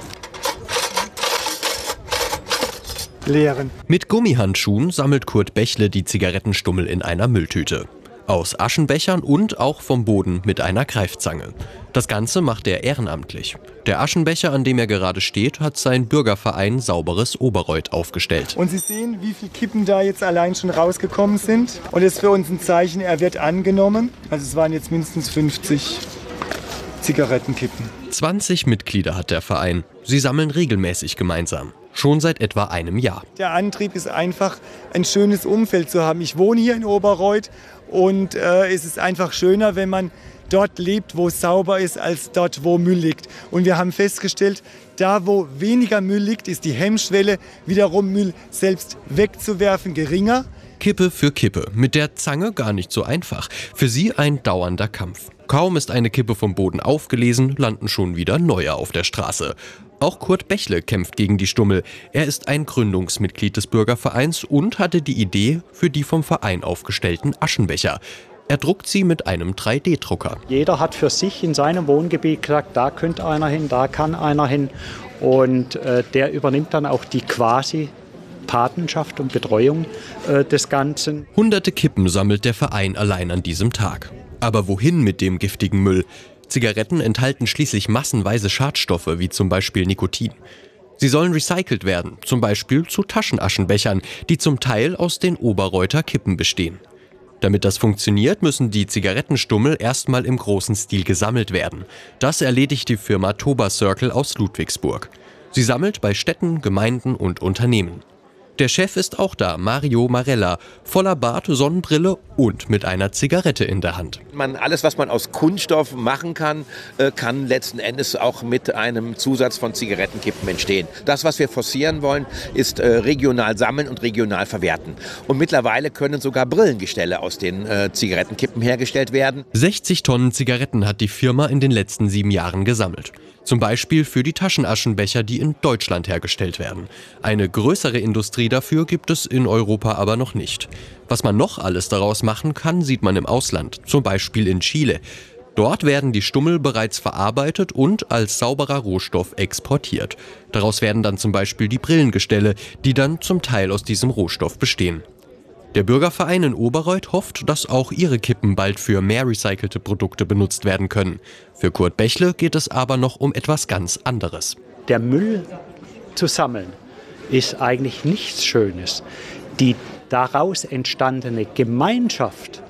leeren. Mit Gummihandschuhen sammelt Kurt Bächle die Zigarettenstummel in einer Mülltüte. Aus Aschenbechern und auch vom Boden mit einer Greifzange. Das Ganze macht er ehrenamtlich. Der Aschenbecher, an dem er gerade steht, hat sein Bürgerverein Sauberes Oberreuth aufgestellt. Und Sie sehen, wie viele Kippen da jetzt allein schon rausgekommen sind. Und das ist für uns ein Zeichen, er wird angenommen. Also es waren jetzt mindestens fünfzig Zigarettenkippen. zwanzig Mitglieder hat der Verein. Sie sammeln regelmäßig gemeinsam. Schon seit etwa einem Jahr. Der Antrieb ist einfach, ein schönes Umfeld zu haben. Ich wohne hier in Oberreuth und äh, es ist einfach schöner, wenn man dort lebt, wo es sauber ist, als dort, wo Müll liegt. Und wir haben festgestellt, da, wo weniger Müll liegt, ist die Hemmschwelle, wiederum Müll selbst wegzuwerfen, geringer. Kippe für Kippe. Mit der Zange gar nicht so einfach. Für sie ein dauernder Kampf. Kaum ist eine Kippe vom Boden aufgelesen, landen schon wieder neue auf der Straße. Auch Kurt Bächle kämpft gegen die Stummel. Er ist ein Gründungsmitglied des Bürgervereins und hatte die Idee für die vom Verein aufgestellten Aschenbecher. Er druckt sie mit einem drei D Drucker. Jeder hat für sich in seinem Wohngebiet gesagt, da könnte einer hin, da kann einer hin. Und äh, der übernimmt dann auch die quasi Patenschaft und Betreuung äh, des Ganzen. Hunderte Kippen sammelt der Verein allein an diesem Tag. Aber wohin mit dem giftigen Müll? Zigaretten enthalten schließlich massenweise Schadstoffe, wie zum Beispiel Nikotin. Sie sollen recycelt werden, zum Beispiel zu Taschenaschenbechern, die zum Teil aus den Oberreuther Kippen bestehen. Damit das funktioniert, müssen die Zigarettenstummel erstmal im großen Stil gesammelt werden. Das erledigt die Firma Toba Circle aus Ludwigsburg. Sie sammelt bei Städten, Gemeinden und Unternehmen. Der Chef ist auch da, Mario Marella, voller Bart, Sonnenbrille und mit einer Zigarette in der Hand. Man, alles, was man aus Kunststoff machen kann, kann letzten Endes auch mit einem Zusatz von Zigarettenkippen entstehen. Das, was wir forcieren wollen, ist regional sammeln und regional verwerten. Und mittlerweile können sogar Brillengestelle aus den Zigarettenkippen hergestellt werden. sechzig Tonnen Zigaretten hat die Firma in den letzten sieben Jahren gesammelt. Zum Beispiel für die Taschenaschenbecher, die in Deutschland hergestellt werden. Eine größere Industrie dafür gibt es in Europa aber noch nicht. Was man noch alles daraus machen kann, sieht man im Ausland, zum Beispiel in Chile. Dort werden die Stummel bereits verarbeitet und als sauberer Rohstoff exportiert. Daraus werden dann zum Beispiel die Brillengestelle, die dann zum Teil aus diesem Rohstoff bestehen. Der Bürgerverein in Oberreuth hofft, dass auch ihre Kippen bald für mehr recycelte Produkte benutzt werden können. Für Kurt Bächle geht es aber noch um etwas ganz anderes. Der Müll zu sammeln ist eigentlich nichts Schönes. Die daraus entstandene Gemeinschaft,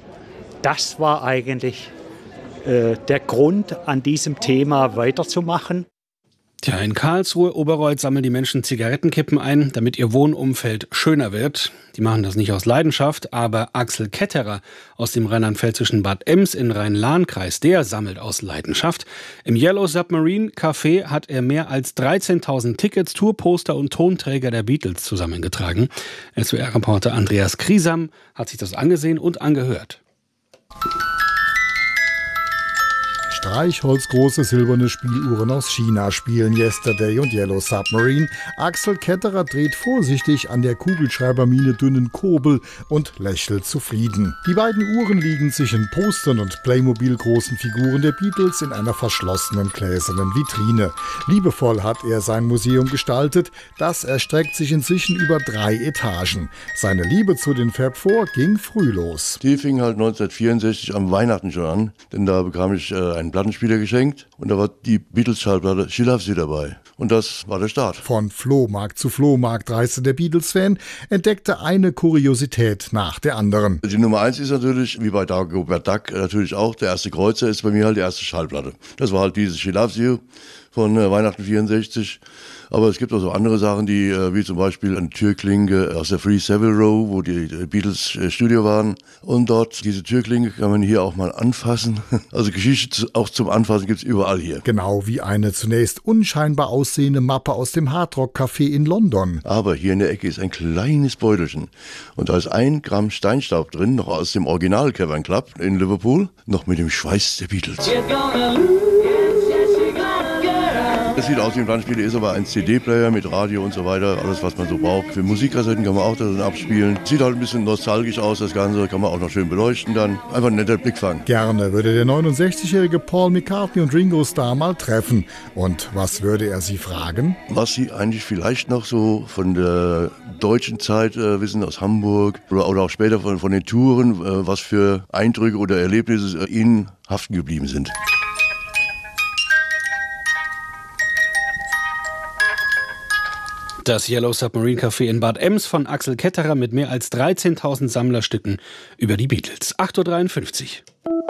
das war eigentlich äh, der Grund, an diesem Thema weiterzumachen. Tja, in Karlsruhe, Oberreuth sammeln die Menschen Zigarettenkippen ein, damit ihr Wohnumfeld schöner wird. Die machen das nicht aus Leidenschaft, aber Axel Ketterer aus dem rheinland-pfälzischen Bad Ems in Rhein-Lahn-Kreis, der sammelt aus Leidenschaft. Im Yellow Submarine Café hat er mehr als dreizehntausend Tickets, Tourposter und Tonträger der Beatles zusammengetragen. S W R-Reporter Andreas Kriesam hat sich das angesehen und angehört. Streichholzgroße silberne Spieluhren aus China spielen Yesterday und Yellow Submarine. Axel Ketterer dreht vorsichtig an der Kugelschreibermine dünnen Kurbel und lächelt zufrieden. Die beiden Uhren liegen zwischen Postern und Playmobil-großen Figuren der Beatles in einer verschlossenen gläsernen Vitrine. Liebevoll hat er sein Museum gestaltet. Das erstreckt sich inzwischen über drei Etagen. Seine Liebe zu den Fab Four ging früh los. Die fing halt neunzehnhundertvierundsechzig am Weihnachten schon an, denn da bekam ich äh, ein einen Plattenspieler geschenkt und da war die Beatles-Schallplatte She Loves You dabei. Und das war der Start. Von Flohmarkt zu Flohmarkt reiste der Beatles-Fan, entdeckte eine Kuriosität nach der anderen. Die Nummer eins ist natürlich, wie bei Dagobert Duck, natürlich auch, der erste Kreuzer ist bei mir halt die erste Schallplatte. Das war halt diese She Loves You von äh, Weihnachten vierundsechzig. Aber es gibt auch so andere Sachen, die äh, wie zum Beispiel eine Türklinke aus der Free Savile Row, wo die äh, Beatles äh, Studio waren. Und dort, diese Türklinke kann man hier auch mal anfassen. Also Geschichte zu, auch zum Anfassen gibt's überall hier. Genau wie eine zunächst unscheinbar aussehende Mappe aus dem Hardrock-Café in London. Aber hier in der Ecke ist ein kleines Beutelchen. Und da ist ein Gramm Steinstaub drin, noch aus dem Original Cavern Club in Liverpool, noch mit dem Schweiß der Beatles. Das sieht aus wie ein Plattenspieler, ist aber ein C D-Player mit Radio und so weiter, alles was man so braucht. Für Musikkassetten kann man auch darin abspielen. Sieht halt ein bisschen nostalgisch aus, das Ganze, kann man auch noch schön beleuchten dann. Einfach ein netter Blickfang. Gerne würde der neunundsechzigjährige Paul McCartney und Ringo Starr mal treffen. Und was würde er sie fragen? Was sie eigentlich vielleicht noch so von der deutschen Zeit äh, wissen, aus Hamburg oder, oder auch später von, von den Touren, äh, was für Eindrücke oder Erlebnisse äh, ihnen haften geblieben sind. Das Yellow Submarine Café in Bad Ems von Axel Ketterer mit mehr als dreizehntausend Sammlerstücken über die Beatles. acht Uhr dreiundfünfzig.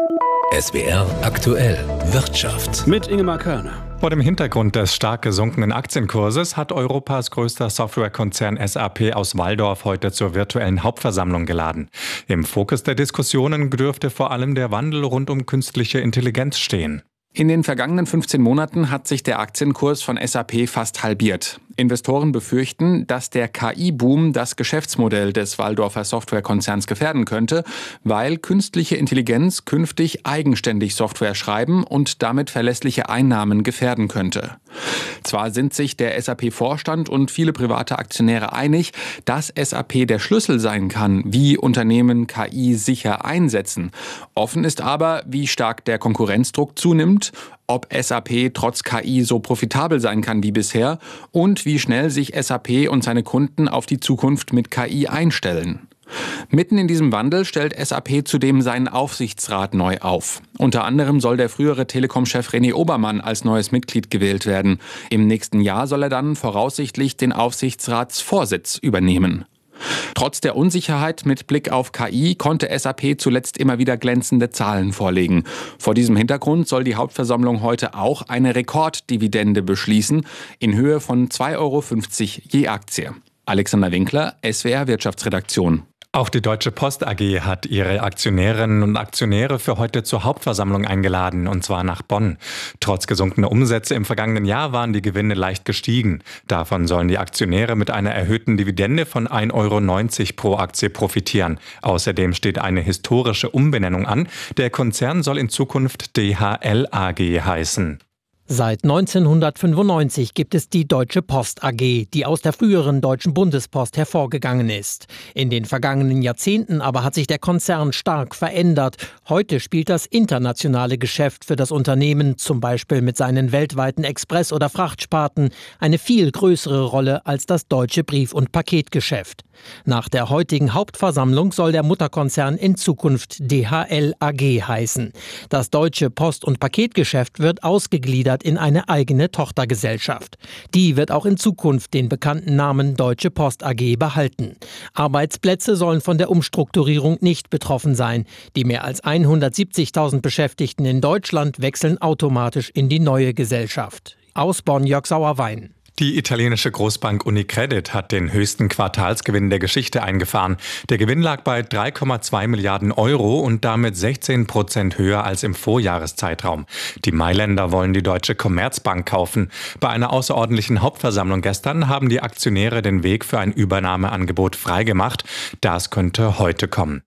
S W R aktuell Wirtschaft. Mit Ingemar Körner. Vor dem Hintergrund des stark gesunkenen Aktienkurses hat Europas größter Softwarekonzern S A P aus Walldorf heute zur virtuellen Hauptversammlung geladen. Im Fokus der Diskussionen dürfte vor allem der Wandel rund um künstliche Intelligenz stehen. In den vergangenen fünfzehn Monaten hat sich der Aktienkurs von S A P fast halbiert. Investoren befürchten, dass der K I-Boom das Geschäftsmodell des Walldorfer Softwarekonzerns gefährden könnte, weil künstliche Intelligenz künftig eigenständig Software schreiben und damit verlässliche Einnahmen gefährden könnte. Zwar sind sich der S A P-Vorstand und viele private Aktionäre einig, dass S A P der Schlüssel sein kann, wie Unternehmen K I sicher einsetzen. Offen ist aber, wie stark der Konkurrenzdruck zunimmt, ob S A P trotz K I so profitabel sein kann wie bisher und wie schnell sich S A P und seine Kunden auf die Zukunft mit K I einstellen. Mitten in diesem Wandel stellt S A P zudem seinen Aufsichtsrat neu auf. Unter anderem soll der frühere Telekom-Chef René Obermann als neues Mitglied gewählt werden. Im nächsten Jahr soll er dann voraussichtlich den Aufsichtsratsvorsitz übernehmen. Trotz der Unsicherheit mit Blick auf K I konnte S A P zuletzt immer wieder glänzende Zahlen vorlegen. Vor diesem Hintergrund soll die Hauptversammlung heute auch eine Rekorddividende beschließen in Höhe von zwei Euro fünfzig je Aktie. Alexander Winkler, S W R Wirtschaftsredaktion. Auch die Deutsche Post A G hat ihre Aktionärinnen und Aktionäre für heute zur Hauptversammlung eingeladen, und zwar nach Bonn. Trotz gesunkener Umsätze im vergangenen Jahr waren die Gewinne leicht gestiegen. Davon sollen die Aktionäre mit einer erhöhten Dividende von ein Euro neunzig pro Aktie profitieren. Außerdem steht eine historische Umbenennung an. Der Konzern soll in Zukunft D H L A G heißen. Seit neunzehnhundertfünfundneunzig gibt es die Deutsche Post A G, die aus der früheren Deutschen Bundespost hervorgegangen ist. In den vergangenen Jahrzehnten aber hat sich der Konzern stark verändert. Heute spielt das internationale Geschäft für das Unternehmen, zum Beispiel mit seinen weltweiten Express- oder Frachtsparten, eine viel größere Rolle als das deutsche Brief- und Paketgeschäft. Nach der heutigen Hauptversammlung soll der Mutterkonzern in Zukunft D H L A G heißen. Das deutsche Post- und Paketgeschäft wird ausgegliedert in eine eigene Tochtergesellschaft. Die wird auch in Zukunft den bekannten Namen Deutsche Post A G behalten. Arbeitsplätze sollen von der Umstrukturierung nicht betroffen sein. Die mehr als hundertsiebzigtausend Beschäftigten in Deutschland wechseln automatisch in die neue Gesellschaft. Aus Bonn, Jörg Sauerwein. Die italienische Großbank Unicredit hat den höchsten Quartalsgewinn der Geschichte eingefahren. Der Gewinn lag bei drei Komma zwei Milliarden Euro und damit sechzehn Prozent höher als im Vorjahreszeitraum. Die Mailänder wollen die Deutsche Commerzbank kaufen. Bei einer außerordentlichen Hauptversammlung gestern haben die Aktionäre den Weg für ein Übernahmeangebot freigemacht. Das könnte heute kommen.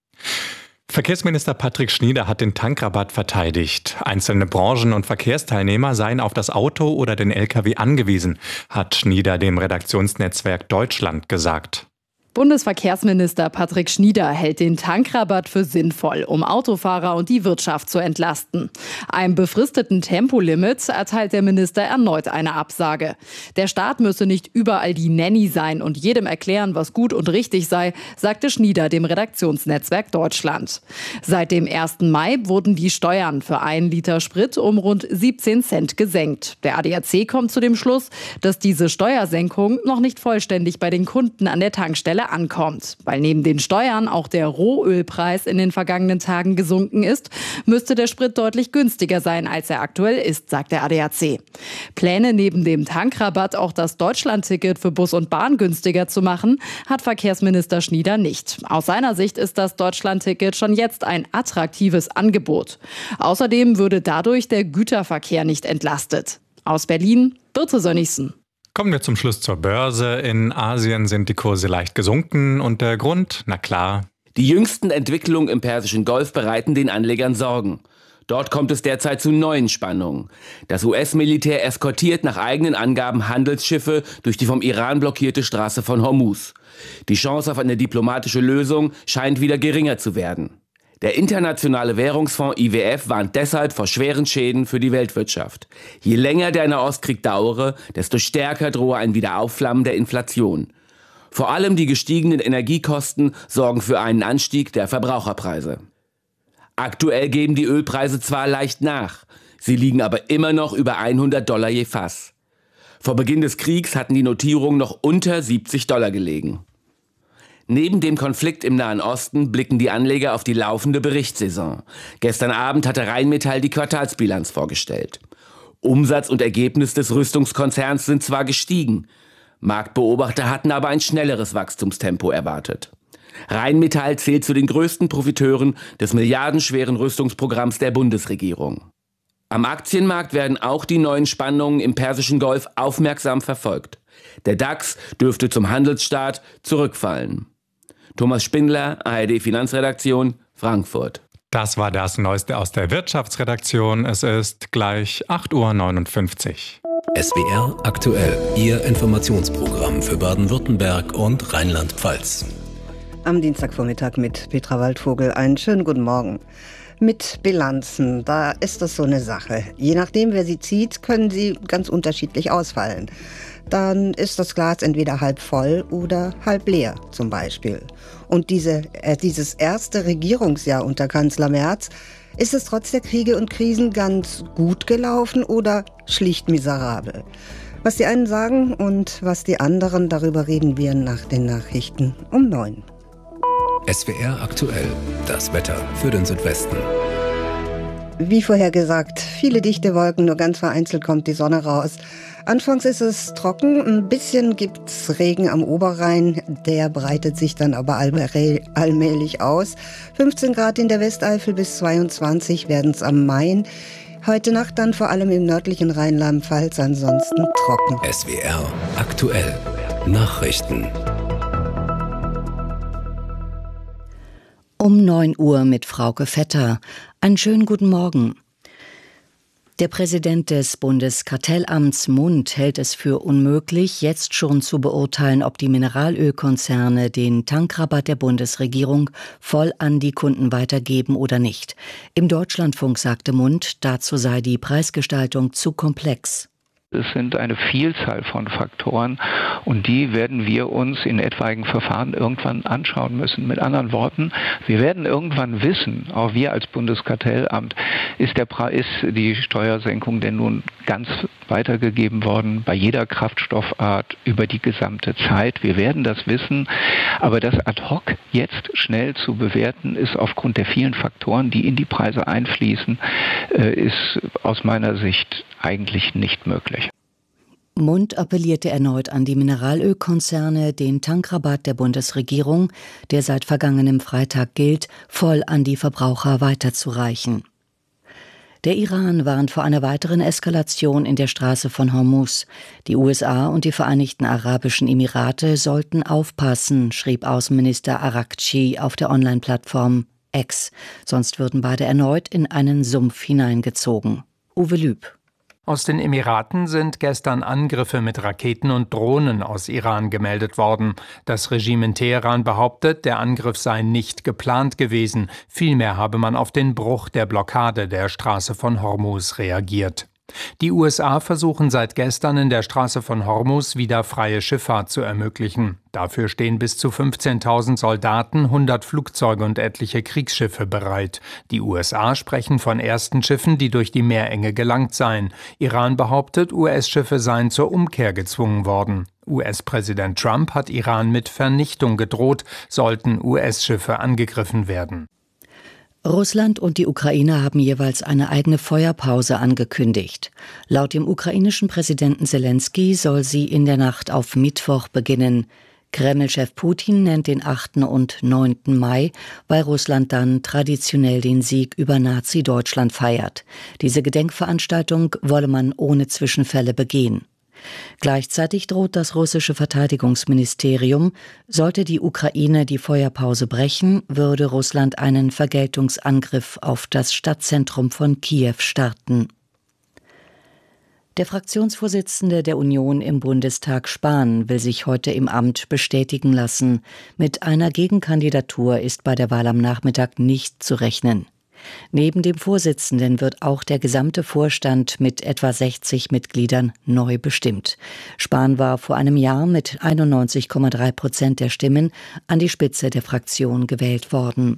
Verkehrsminister Patrick Schnieder hat den Tankrabatt verteidigt. Einzelne Branchen und Verkehrsteilnehmer seien auf das Auto oder den L K W angewiesen, hat Schnieder dem Redaktionsnetzwerk Deutschland gesagt. Bundesverkehrsminister Patrick Schnieder hält den Tankrabatt für sinnvoll, um Autofahrer und die Wirtschaft zu entlasten. Einem befristeten Tempolimit erteilt der Minister erneut eine Absage. Der Staat müsse nicht überall die Nanny sein und jedem erklären, was gut und richtig sei, sagte Schnieder dem Redaktionsnetzwerk Deutschland. Seit dem ersten Mai wurden die Steuern für einen Liter Sprit um rund siebzehn Cent gesenkt. Der A D A C kommt zu dem Schluss, dass diese Steuersenkung noch nicht vollständig bei den Kunden an der Tankstelle ankommt. Weil neben den Steuern auch der Rohölpreis in den vergangenen Tagen gesunken ist, müsste der Sprit deutlich günstiger sein, als er aktuell ist, sagt der A D A C. Pläne neben dem Tankrabatt auch das Deutschlandticket für Bus und Bahn günstiger zu machen, hat Verkehrsminister Schnieder nicht. Aus seiner Sicht ist das Deutschlandticket schon jetzt ein attraktives Angebot. Außerdem würde dadurch der Güterverkehr nicht entlastet. Aus Berlin, Birte Sönnigsen. Kommen wir zum Schluss zur Börse. In Asien sind die Kurse leicht gesunken und der Grund, na klar. Die jüngsten Entwicklungen im Persischen Golf bereiten den Anlegern Sorgen. Dort kommt es derzeit zu neuen Spannungen. Das U S-Militär eskortiert nach eigenen Angaben Handelsschiffe durch die vom Iran blockierte Straße von Hormuz. Die Chance auf eine diplomatische Lösung scheint wieder geringer zu werden. Der Internationale Währungsfonds I W F warnt deshalb vor schweren Schäden für die Weltwirtschaft. Je länger der Nahostkrieg dauere, desto stärker drohe ein Wiederaufflammen der Inflation. Vor allem die gestiegenen Energiekosten sorgen für einen Anstieg der Verbraucherpreise. Aktuell geben die Ölpreise zwar leicht nach, sie liegen aber immer noch über hundert Dollar je Fass. Vor Beginn des Kriegs hatten die Notierungen noch unter siebzig Dollar gelegen. Neben dem Konflikt im Nahen Osten blicken die Anleger auf die laufende Berichtssaison. Gestern Abend hatte Rheinmetall die Quartalsbilanz vorgestellt. Umsatz und Ergebnis des Rüstungskonzerns sind zwar gestiegen, Marktbeobachter hatten aber ein schnelleres Wachstumstempo erwartet. Rheinmetall zählt zu den größten Profiteuren des milliardenschweren Rüstungsprogramms der Bundesregierung. Am Aktienmarkt werden auch die neuen Spannungen im Persischen Golf aufmerksam verfolgt. Der DAX dürfte zum Handelsstart zurückfallen. Thomas Spindler, A R D Finanzredaktion, Frankfurt. Das war das Neueste aus der Wirtschaftsredaktion. Es ist gleich acht Uhr neunundfünfzig. S W R aktuell, Ihr Informationsprogramm für Baden-Württemberg und Rheinland-Pfalz. Am Dienstagvormittag mit Petra Waldvogel. Einen schönen guten Morgen. Mit Bilanzen, da ist das so eine Sache. Je nachdem, wer sie zieht, können sie ganz unterschiedlich ausfallen. Dann ist das Glas entweder halb voll oder halb leer zum Beispiel. Und diese, äh, dieses erste Regierungsjahr unter Kanzler Merz, ist es trotz der Kriege und Krisen ganz gut gelaufen oder schlicht miserabel? Was die einen sagen und was die anderen, darüber reden wir nach den Nachrichten um neun. S W R aktuell, das Wetter für den Südwesten. Wie vorhergesagt, viele dichte Wolken, nur ganz vereinzelt kommt die Sonne raus. Anfangs ist es trocken, ein bisschen gibt's Regen am Oberrhein, der breitet sich dann aber allmählich aus. fünfzehn Grad in der Westeifel bis zweiundzwanzig werden's am Main. Heute Nacht dann vor allem im nördlichen Rheinland-Pfalz, ansonsten trocken. S W R aktuell, Nachrichten. Um neun Uhr mit Frauke Vetter. Einen schönen guten Morgen. Der Präsident des Bundeskartellamts Mund hält es für unmöglich, jetzt schon zu beurteilen, ob die Mineralölkonzerne den Tankrabatt der Bundesregierung voll an die Kunden weitergeben oder nicht. Im Deutschlandfunk sagte Mund, dazu sei die Preisgestaltung zu komplex. Es sind eine Vielzahl von Faktoren und die werden wir uns in etwaigen Verfahren irgendwann anschauen müssen. Mit anderen Worten, wir werden irgendwann wissen, auch wir als Bundeskartellamt, ist, der Pre- ist die Steuersenkung denn nun ganz weitergegeben worden bei jeder Kraftstoffart über die gesamte Zeit. Wir werden das wissen, aber das ad hoc jetzt schnell zu bewerten, ist aufgrund der vielen Faktoren, die in die Preise einfließen, ist aus meiner Sicht eigentlich nicht möglich. Mund appellierte erneut an die Mineralölkonzerne, den Tankrabatt der Bundesregierung, der seit vergangenem Freitag gilt, voll an die Verbraucher weiterzureichen. Der Iran warnt vor einer weiteren Eskalation in der Straße von Hormuz. Die U S A und die Vereinigten Arabischen Emirate sollten aufpassen, schrieb Außenminister Araghchi auf der Online-Plattform X. Sonst würden beide erneut in einen Sumpf hineingezogen. Uwe Lüb. Aus den Emiraten sind gestern Angriffe mit Raketen und Drohnen aus Iran gemeldet worden. Das Regime in Teheran behauptet, der Angriff sei nicht geplant gewesen. Vielmehr habe man auf den Bruch der Blockade der Straße von Hormuz reagiert. Die U S A versuchen seit gestern in der Straße von Hormuz wieder freie Schifffahrt zu ermöglichen. Dafür stehen bis zu fünfzehntausend Soldaten, hundert Flugzeuge und etliche Kriegsschiffe bereit. Die U S A sprechen von ersten Schiffen, die durch die Meerenge gelangt seien. Iran behauptet, U S-Schiffe seien zur Umkehr gezwungen worden. U S-Präsident Trump hat Iran mit Vernichtung gedroht, sollten U S-Schiffe angegriffen werden. Russland und die Ukraine haben jeweils eine eigene Feuerpause angekündigt. Laut dem ukrainischen Präsidenten Selenskyj soll sie in der Nacht auf Mittwoch beginnen. Kreml-Chef Putin nennt den achten und neunten Mai, weil Russland dann traditionell den Sieg über Nazi-Deutschland feiert. Diese Gedenkveranstaltung wolle man ohne Zwischenfälle begehen. Gleichzeitig droht das russische Verteidigungsministerium, sollte die Ukraine die Feuerpause brechen, würde Russland einen Vergeltungsangriff auf das Stadtzentrum von Kiew starten. Der Fraktionsvorsitzende der Union im Bundestag Spahn will sich heute im Amt bestätigen lassen. Mit einer Gegenkandidatur ist bei der Wahl am Nachmittag nicht zu rechnen. Neben dem Vorsitzenden wird auch der gesamte Vorstand mit etwa sechzig Mitgliedern neu bestimmt. Spahn war vor einem Jahr mit einundneunzig Komma drei Prozent der Stimmen an die Spitze der Fraktion gewählt worden.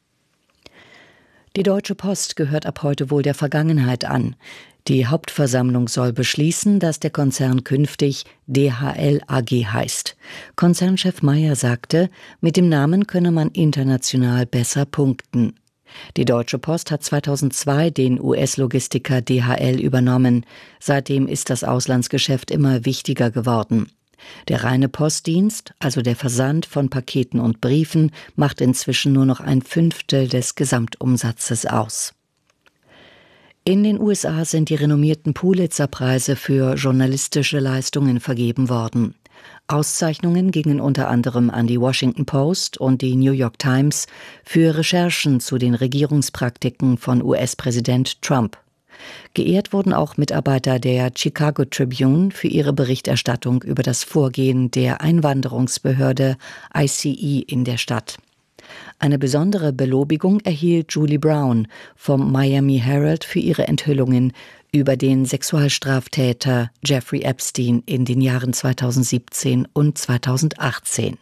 Die Deutsche Post gehört ab heute wohl der Vergangenheit an. Die Hauptversammlung soll beschließen, dass der Konzern künftig D H L A G heißt. Konzernchef Meyer sagte, mit dem Namen könne man international besser punkten. Die Deutsche Post hat zweitausendzwei den U S-Logistiker D H L übernommen. Seitdem ist das Auslandsgeschäft immer wichtiger geworden. Der reine Postdienst, also der Versand von Paketen und Briefen, macht inzwischen nur noch ein Fünftel des Gesamtumsatzes aus. In den U S A sind die renommierten Pulitzer-Preise für journalistische Leistungen vergeben worden. Auszeichnungen gingen unter anderem an die Washington Post und die New York Times für Recherchen zu den Regierungspraktiken von U S-Präsident Trump. Geehrt wurden auch Mitarbeiter der Chicago Tribune für ihre Berichterstattung über das Vorgehen der Einwanderungsbehörde I C E in der Stadt. Eine besondere Belobigung erhielt Julie Brown vom Miami Herald für ihre Enthüllungen über den Sexualstraftäter Jeffrey Epstein in den Jahren zweitausendsiebzehn und zweitausendachtzehn.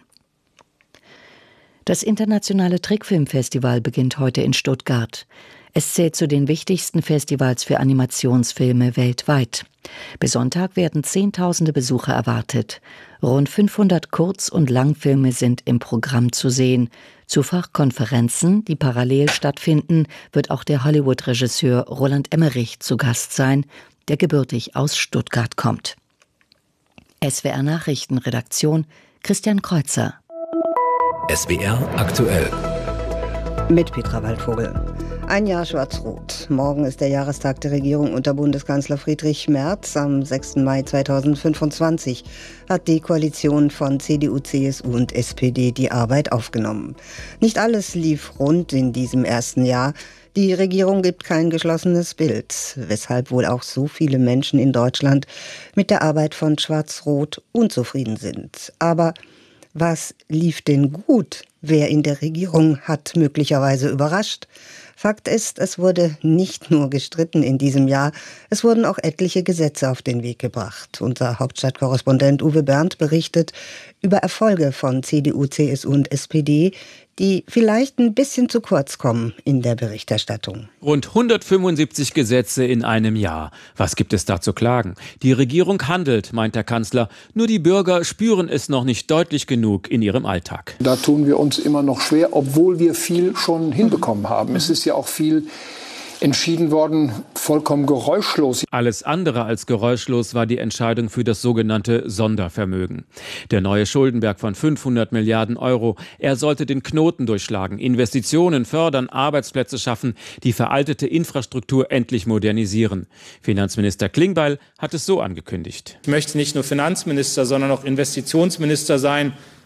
Das internationale Trickfilmfestival beginnt heute in Stuttgart. Es zählt zu den wichtigsten Festivals für Animationsfilme weltweit. Bis Sonntag werden Zehntausende Besucher erwartet. Rund fünfhundert Kurz- und Langfilme sind im Programm zu sehen. Zu Fachkonferenzen, die parallel stattfinden, wird auch der Hollywood-Regisseur Roland Emmerich zu Gast sein, der gebürtig aus Stuttgart kommt. S W R Nachrichtenredaktion Christian Kreuzer. S W R aktuell. Mit Petra Waldvogel. Ein Jahr Schwarz-Rot. Morgen ist der Jahrestag der Regierung unter Bundeskanzler Friedrich Merz. Am sechsten Mai zweitausendfünfundzwanzig hat die Koalition von C D U, C S U und S P D die Arbeit aufgenommen. Nicht alles lief rund in diesem ersten Jahr. Die Regierung gibt kein geschlossenes Bild, weshalb wohl auch so viele Menschen in Deutschland mit der Arbeit von Schwarz-Rot unzufrieden sind. Aber was lief denn gut? Wer in der Regierung hat möglicherweise überrascht? Fakt ist, es wurde nicht nur gestritten in diesem Jahr, es wurden auch etliche Gesetze auf den Weg gebracht. Unser Hauptstadtkorrespondent Uwe Berndt berichtet über Erfolge von C D U, C S U und S P D, die vielleicht ein bisschen zu kurz kommen in der Berichterstattung. Rund hundertfünfundsiebzig Gesetze in einem Jahr. Was gibt es da zu klagen? Die Regierung handelt, meint der Kanzler. Nur die Bürger spüren es noch nicht deutlich genug in ihrem Alltag. Da tun wir uns immer noch schwer, obwohl wir viel schon hinbekommen haben. Es ist ja auch viel entschieden worden, vollkommen geräuschlos. Alles andere als geräuschlos war die Entscheidung für das sogenannte Sondervermögen. Der neue Schuldenberg von fünfhundert Milliarden Euro. Er sollte den Knoten durchschlagen, Investitionen fördern, Arbeitsplätze schaffen, die veraltete Infrastruktur endlich modernisieren. Finanzminister Klingbeil hat es so angekündigt. Ich möchte nicht nur Finanzminister, sondern auch Investitionsminister sein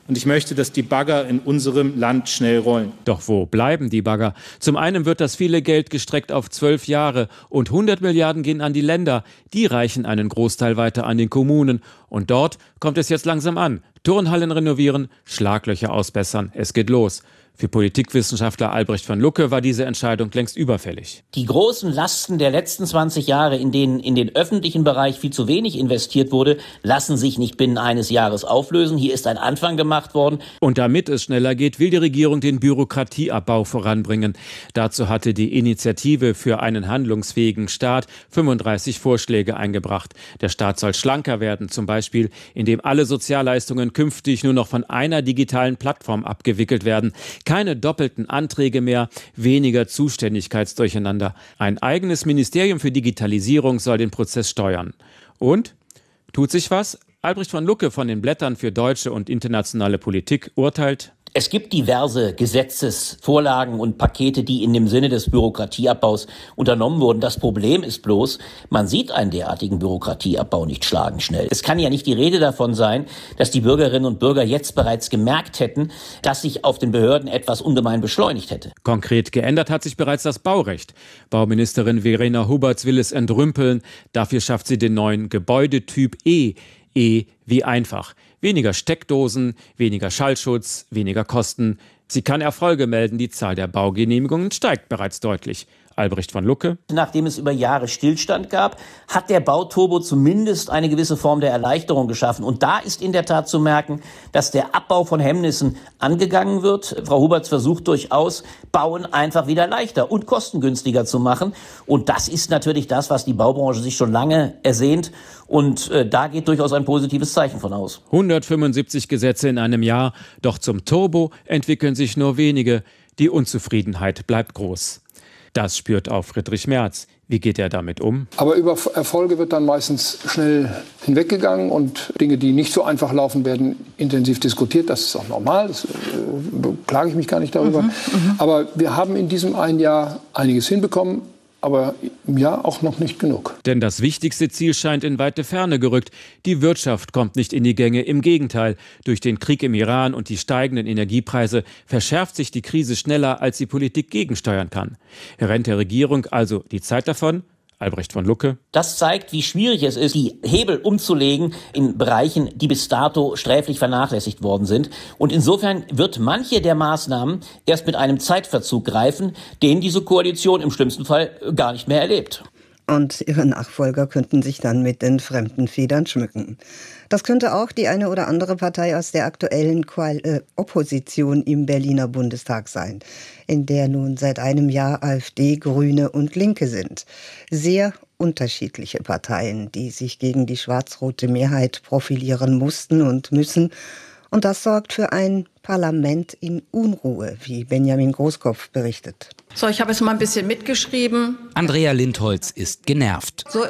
Und ich möchte, dass die Bagger in unserem Land schnell rollen. Doch wo bleiben die Bagger? Zum einen wird das viele Geld gestreckt auf zwölf Jahre und hundert Milliarden gehen an die Länder. Die reichen einen Großteil weiter an den Kommunen. Und dort kommt es jetzt langsam an. Turnhallen renovieren, Schlaglöcher ausbessern. Es geht los. Für Politikwissenschaftler Albrecht von Lucke war diese Entscheidung längst überfällig. Die großen Lasten der letzten zwanzig Jahre, in denen in den öffentlichen Bereich viel zu wenig investiert wurde, lassen sich nicht binnen eines Jahres auflösen. Hier ist ein Anfang gemacht worden. Und damit es schneller geht, will die Regierung den Bürokratieabbau voranbringen. Dazu hatte die Initiative für einen handlungsfähigen Staat fünfunddreißig Vorschläge eingebracht. Der Staat soll schlanker werden, zum Beispiel, indem alle Sozialleistungen künftig nur noch von einer digitalen Plattform abgewickelt werden. Keine doppelten Anträge mehr, weniger Zuständigkeitsdurcheinander. Ein eigenes Ministerium für Digitalisierung soll den Prozess steuern. Und? Tut sich was? Albrecht von Lucke von den Blättern für deutsche und internationale Politik urteilt: Es gibt diverse Gesetzesvorlagen und Pakete, die in dem Sinne des Bürokratieabbaus unternommen wurden. Das Problem ist bloß, man sieht einen derartigen Bürokratieabbau nicht schlagenschnell. Es kann ja nicht die Rede davon sein, dass die Bürgerinnen und Bürger jetzt bereits gemerkt hätten, dass sich auf den Behörden etwas ungemein beschleunigt hätte. Konkret geändert hat sich bereits das Baurecht. Bauministerin Verena Huberts will es entrümpeln. Dafür schafft sie den neuen Gebäudetyp E. E wie einfach. Weniger Steckdosen, weniger Schallschutz, weniger Kosten. Sie kann Erfolge melden, die Zahl der Baugenehmigungen steigt bereits deutlich. Albrecht von Lucke. Nachdem es über Jahre Stillstand gab, hat der Bauturbo zumindest eine gewisse Form der Erleichterung geschaffen. Und da ist in der Tat zu merken, dass der Abbau von Hemmnissen angegangen wird. Frau Huberts versucht durchaus, Bauen einfach wieder leichter und kostengünstiger zu machen. Und das ist natürlich das, was die Baubranche sich schon lange ersehnt. Und äh, da geht durchaus ein positives Zeichen von aus. hundertfünfundsiebzig Gesetze in einem Jahr. Doch zum Turbo entwickeln sich nur wenige. Die Unzufriedenheit bleibt groß. Das spürt auch Friedrich Merz. Wie geht er damit um? Aber über Erfolge wird dann meistens schnell hinweggegangen und Dinge, die nicht so einfach laufen, werden intensiv diskutiert. Das ist auch normal, das äh, beklage ich mich gar nicht darüber. Mhm, aber wir haben in diesem einen Jahr einiges hinbekommen. Aber ja, auch noch nicht genug. Denn das wichtigste Ziel scheint in weite Ferne gerückt. Die Wirtschaft kommt nicht in die Gänge. Im Gegenteil, durch den Krieg im Iran und die steigenden Energiepreise verschärft sich die Krise schneller, als die Politik gegensteuern kann. Rennt der Regierung also die Zeit davon? Albrecht von Lucke. Das zeigt, wie schwierig es ist, die Hebel umzulegen in Bereichen, die bis dato sträflich vernachlässigt worden sind. Und insofern wird manche der Maßnahmen erst mit einem Zeitverzug greifen, den diese Koalition im schlimmsten Fall gar nicht mehr erlebt. Und ihre Nachfolger könnten sich dann mit den fremden Federn schmücken. Das könnte auch die eine oder andere Partei aus der aktuellen Koal- äh, Opposition im Berliner Bundestag sein, in der nun seit einem Jahr AfD, Grüne und Linke sind. Sehr unterschiedliche Parteien, die sich gegen die schwarz-rote Mehrheit profilieren mussten und müssen. Und das sorgt für ein Parlament in Unruhe, wie Benjamin Großkopf berichtet. So, ich habe jetzt mal ein bisschen mitgeschrieben. Andrea Lindholz ist genervt. So.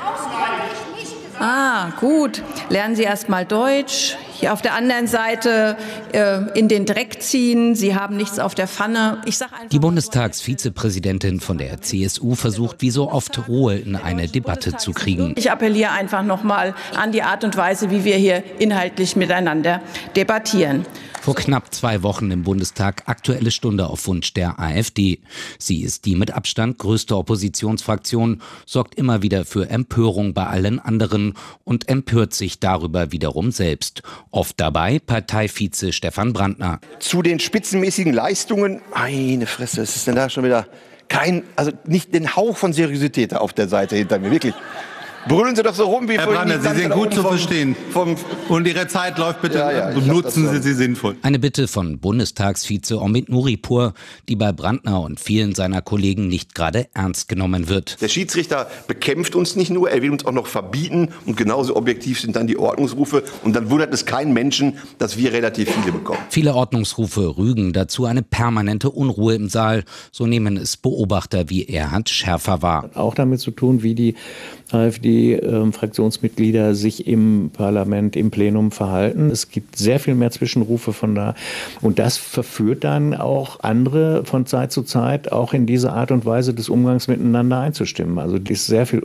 Ah, gut. Lernen Sie erst mal Deutsch. Hier auf der anderen Seite äh, in den Dreck ziehen. Sie haben nichts auf der Pfanne. Ich sag einfach, die Bundestagsvizepräsidentin von der C S U versucht wie so oft Ruhe in eine Debatte zu kriegen. Ich appelliere einfach noch mal an die Art und Weise, wie wir hier inhaltlich miteinander debattieren. Vor knapp zwei Wochen im Bundestag Aktuelle Stunde auf Wunsch der AfD. Sie ist die mit Abstand größte Oppositionsfraktion, sorgt immer wieder für Empörung bei allen anderen und empört sich darüber wiederum selbst. Oft dabei Parteivize Stefan Brandner. Zu den spitzenmäßigen Leistungen, meine Fresse, es ist denn da schon wieder kein, also nicht den Hauch von Seriosität auf der Seite hinter mir, wirklich. Brüllen Sie doch so rum wie Herr vorhin. Brandner, Sie sind gut zu verstehen. Vom und Ihre Zeit läuft bitte. Ja, ja, nutzen Sie sie sinnvoll. Eine Bitte von Bundestagsvize Omid Nuripur, die bei Brandner und vielen seiner Kollegen nicht gerade ernst genommen wird. Der Schiedsrichter bekämpft uns nicht nur, er will uns auch noch verbieten. Und genauso objektiv sind dann die Ordnungsrufe. Und dann wundert es keinen Menschen, dass wir relativ viele bekommen. Viele Ordnungsrufe rügen dazu eine permanente Unruhe im Saal. So nehmen es Beobachter wie Erhard Schärfer wahr. Auch damit zu tun, wie die AfD-Fraktionsmitglieder sich im Parlament, im Plenum verhalten. Es gibt sehr viel mehr Zwischenrufe von da. Und das verführt dann auch andere von Zeit zu Zeit auch in diese Art und Weise des Umgangs miteinander einzustimmen. Also es ist sehr viel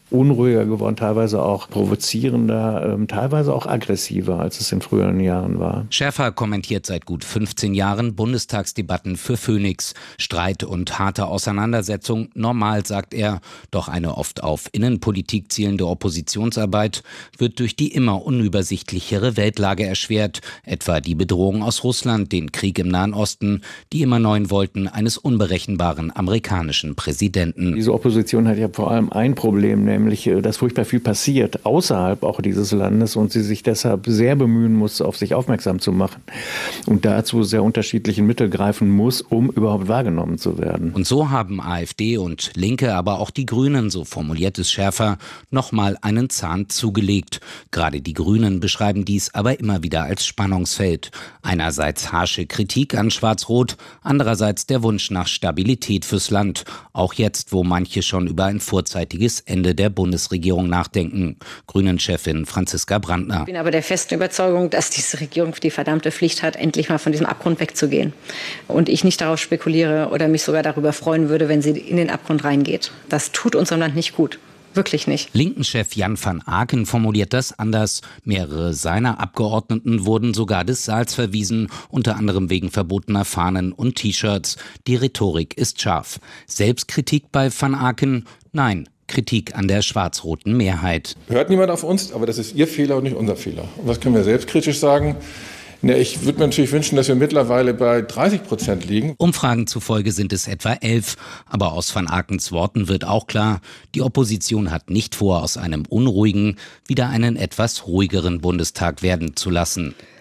unruhiger geworden, teilweise auch provozierender, ähm, teilweise auch aggressiver, als es in früheren Jahren war. Schäfer kommentiert seit gut fünfzehn Jahren Bundestagsdebatten für Phoenix. Streit und harte Auseinandersetzung normal, sagt er. Doch eine oft auf Innenpolitik zielende Oppositionsarbeit wird durch die immer unübersichtlichere Weltlage erschwert. Etwa die Bedrohung aus Russland, den Krieg im Nahen Osten, die immer neuen Wollten eines unberechenbaren amerikanischen Präsidenten. Diese Opposition hat ja vor allem ein Problem, nämlich, dass furchtbar viel passiert außerhalb auch dieses Landes und sie sich deshalb sehr bemühen muss, auf sich aufmerksam zu machen und dazu sehr unterschiedlichen Mittel greifen muss, um überhaupt wahrgenommen zu werden. Und so haben AfD und Linke, aber auch die Grünen, so formuliert es Schäfer, nochmal einen Zahn zugelegt. Gerade die Grünen beschreiben dies aber immer wieder als Spannungsfeld. Einerseits harsche Kritik an Schwarz-Rot, andererseits der Wunsch nach Stabilität fürs Land. Auch jetzt, wo manche schon über ein vorzeitiges Ende der Bundesregierung nachdenken. Grünen-Chefin Franziska Brandner. Ich bin aber der festen Überzeugung, dass diese Regierung die verdammte Pflicht hat, endlich mal von diesem Abgrund wegzugehen. Und ich nicht darauf spekuliere oder mich sogar darüber freuen würde, wenn sie in den Abgrund reingeht. Das tut unserem Land nicht gut. Wirklich nicht. Linken-Chef Jan van Aken formuliert das anders. Mehrere seiner Abgeordneten wurden sogar des Saals verwiesen, unter anderem wegen verbotener Fahnen und T-Shirts. Die Rhetorik ist scharf. Selbstkritik bei van Aken? Nein. Kritik an der schwarz-roten Mehrheit. Hört niemand auf uns, aber das ist Ihr Fehler und nicht unser Fehler. Und was können wir selbstkritisch sagen? Ja, ich würde mir natürlich wünschen, dass wir mittlerweile bei dreißig Prozent liegen. Umfragen zufolge sind es etwa elf. Aber aus van Akens Worten wird auch klar, die Opposition hat nicht vor, aus einem unruhigen wieder einen etwas ruhigeren Bundestag werden zu lassen.